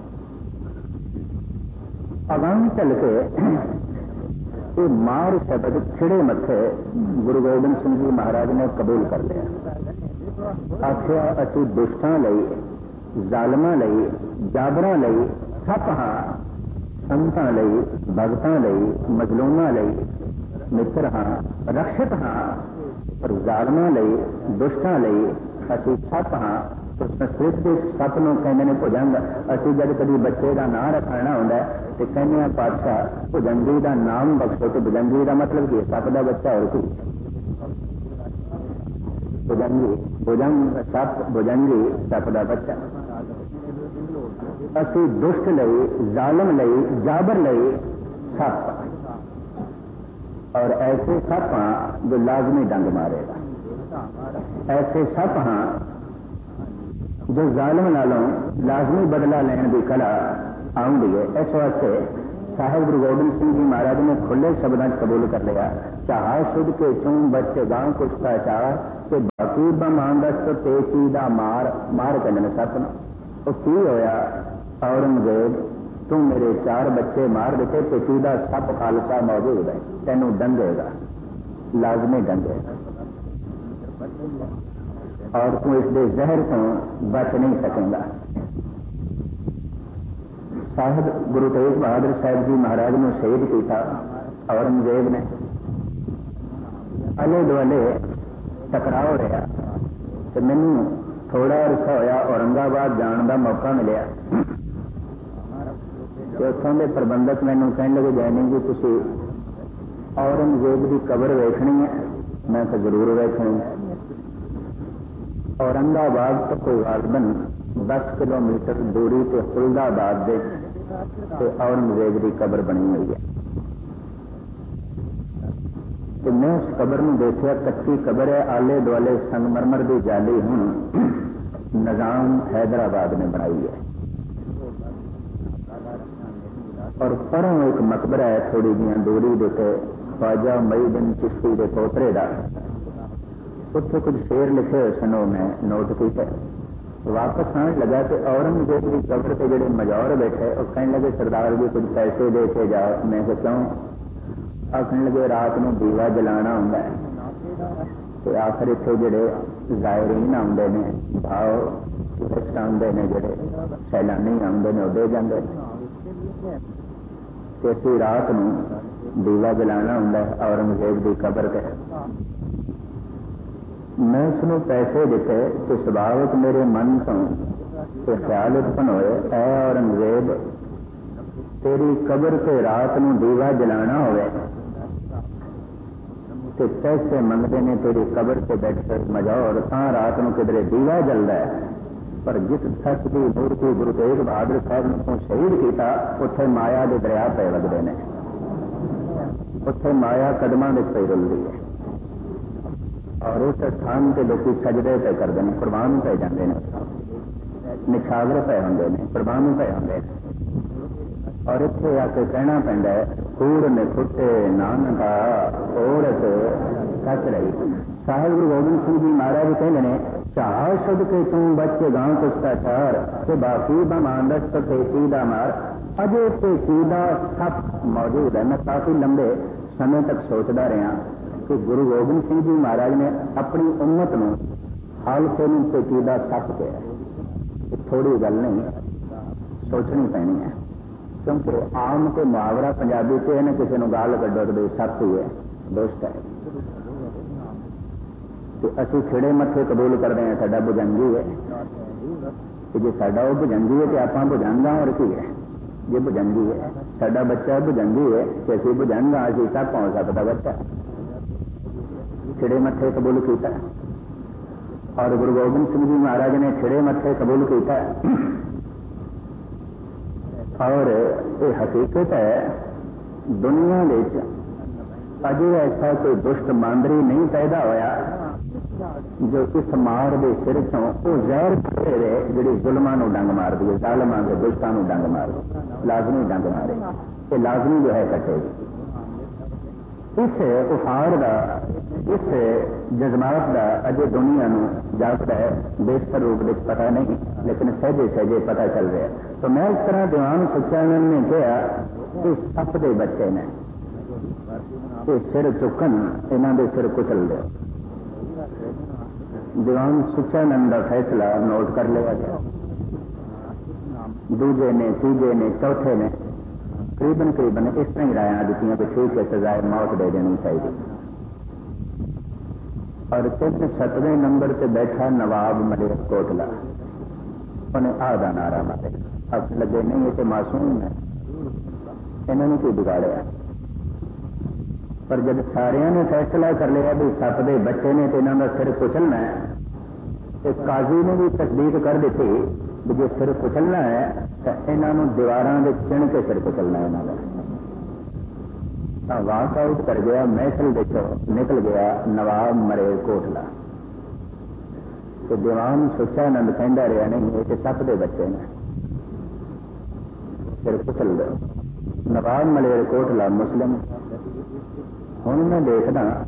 अगां चल के ये मार शब्द खिड़े मथे गुरु गोबिंद सिंह जी महाराज ने कबूल कर लिया। आखिया असी दुष्टां लई, जालमां लई, जाबरां लई सप हाँ, संतां लई, भगतां लई, मजलूमां लई मित्र हाँ, रक्षक हाँ, पर जालमां लई, दुष्टां लई असी सप हाँ। तो संस्कृत के सप नूं कहंदे ने भुजंग। असी जब कभी बच्चे का नाम रखना होंदा है तो कहने पातशाह भुजंगी का नाम बख्शो, तो भुजंगी का मतलब की सप का बच्चा और कोई भुजंगी, भुजंग सप, भुजंगी सप का बच्चा। असी दुष्ट लई, जालम लई, जाबर लई सप, और ऐसे सप हाँ जो लाजमी डंग मारेगा। ऐसे सप हाँ जो जालम नालों लाजमी बदला लेने की कला आउंदी है। इस वास्ते साहिब गुरु गोबिंद सिंह जी महाराज ने खुले शब्दों कबूल कर लिया चाह शुद्ध के चूं बच्चे गांव कुछता चार ते बाकी बमांदस पेची दा मार कन सपन। वो की होया औरंगजेब, तू मेरे 4 बच्चे मार दिते, पेची दा सप खालसा मौजूद है, तेनू डंगेगा, लाजमी डंगेगा, और तू इसके जहर तो बच नहीं सकेगा। साहब गुरु तेग बहादुर साहब जी महाराज ने शहीद किया औरंगजेब ने। आले दुआले टकराव रहा तो मैनू थोड़ा अरसा होया औरंगाबाद जाने का मौका मिलिया। उत्थों के प्रबंधक मैनू कहने लगे जैनी जी तुसी औरंगजेब की कबर वेखनी है। मैं तो जरूर वेखनी है। औरंगाबाद तो कोई गालबन 10 किलोमीटर दूरी से फुलदाबाद से औरंगजेब की कबर बनी हुई है। तो मैं उस कबर में देखा, कच्ची कबर है, आले दुआले संगमरमर की जाली हूं निजाम हैदराबाद ने बनाई है। और परों एक मकबरा है थोड़ी जी दूरी देते ख्वाजा मुईनुद्दीन चिश्ती के पोतरे का। उत्थे कुछ शेर लिखे हुए सन, मैं नोट किया। वापस आने लगा तो औरंगजेब की कबर से जोड़े मजौर बैठे और कहने लगे सरदार जी कुछ पैसे दे के जाओ। मैं क्यों? आखने लगे रात में दीवा जलाना होंगे तो आखिर इतने जोड़े जायरीन आते हैं, भाव टूरिस्ट आते हैं, जोड़े सैलानी आते हैं, वो दे जाते तो असं रात में दीवा जलाना होंगे औरंगजेब की कबर से। मैं उसने पैसे दिते तो सुभावक मेरे मन तो ख्याल उत्पन्न होए, ऐ औरंगजेब तेरी कबर से रात में दीवा जलाना होवे तो पैसे मंगते ने तेरी कबर से बैठकर मजौर ता रात में किधरे दीवा जलता है। पर जिस सच की मूर्ति गुरु तेग बहादुर साहब ने तो शहीद किया उत्थे माया के दरिया पे लगते हैं, उत्थे माया कदमां विच पई रुलदी है और उस स्थान के लोग सजदे पे करते हैं, कुर्बान पे जाते हैं, निछावर पे होंगे ने, कुर्बान पे होंगे। और इतने आके कहना पैंदा है कूड़ ने खुटे नानका औरत सच रही। साहिब गुरु गोबिंद सिंह जी महाराज कहते हैं चाह शुद्ध के तू बच्चे गांव कुछता चार ते बाकी बमांदस तो पेची दा मार। अजे पेची दा सप मौजूद है। मैं काफी लंबे समय तक सोचता रहा कि गुरु गोबिंद सिंह जी महाराज ने अपनी उम्मत में हालसे में पेची दा सप किया। थोड़ी गल नहीं, सोचनी पैनी है, क्योंकि आम तो मुहावरा पंजाबी से है ना, किसी ने गाल कड्डो तो सप ही है, दोस्त है। तो असं खिड़े मत्थे कबूल करते हैं साडा भुजंगी है कि जो साडा वो भुजंगी है तो आप भुजंगा और की है। जे भुजंगी है साडा बच्चा भुजंगी है तो असं भुजंगा अभी सब पहुंच सकता बच्चा। खिड़े मत्थे कबूल किया और गुरु गोबिंद सिंह जी महाराज ने खिड़े मत्थे कबूल किया। और ये हकीकत है दुनिया में अजे ऐसा कोई दुष्ट मांदरी नहीं पैदा होया जो इस मार के सिर चों वो जहर खेवे जी जुलमां नूं डंग मार दी, जालमां के दुष्टां नूं डंग मार दी, लाजमी डंग मारे, ये लाजमी जो है कटेगी। इस उफार का इस जज्बात का अजे दुनिया नूं जागता है बेहतर रूप में पता नहीं, लेकिन सहजे सहजे पता चल रहा है। तो मैं इस तरह दीवान सच्चानंद ने कहा कि सप के बच्चे ने सिर चुकन इन्हों के सिर कुचल दो। दीवान सच्चानंद का फैसला नोट कर लिया गया। दूजे ने, तीजे ने, चौथे ने करीबन इस तरह ही राय दी कि ठीक है सजाए मौत दे देनी चाहिए। और 7वें नंबर से बैठा नवाब मलेरकोटला, उन्हें आधा नारा मारे। अब लगे नहीं ये तो मासूम है, इन्होंने क्यों बिगाड़िया। पर जब सारिया ने फैसला कर लिया भी सप के बच्चे ने तो इन्हों का सिर कुचलना है, तो काजी ने भी तस्दीक कर दी भी जो सिर कुचलना है तो इन्हों दीवारों के चिण के सिर कुचलना है। इन्हों का वाक आउट कर गया, महफिल देखो निकल गया नवाब मलेरकोटला। तो दीवान सच्चानंद कहता रहा नहीं ये सप के बच्चे ने, सिर कुचल दो। नवाब मलेरकोटला मुस्लिम ਹੁਣ ਮੈਂ ਦੇਖਦਾ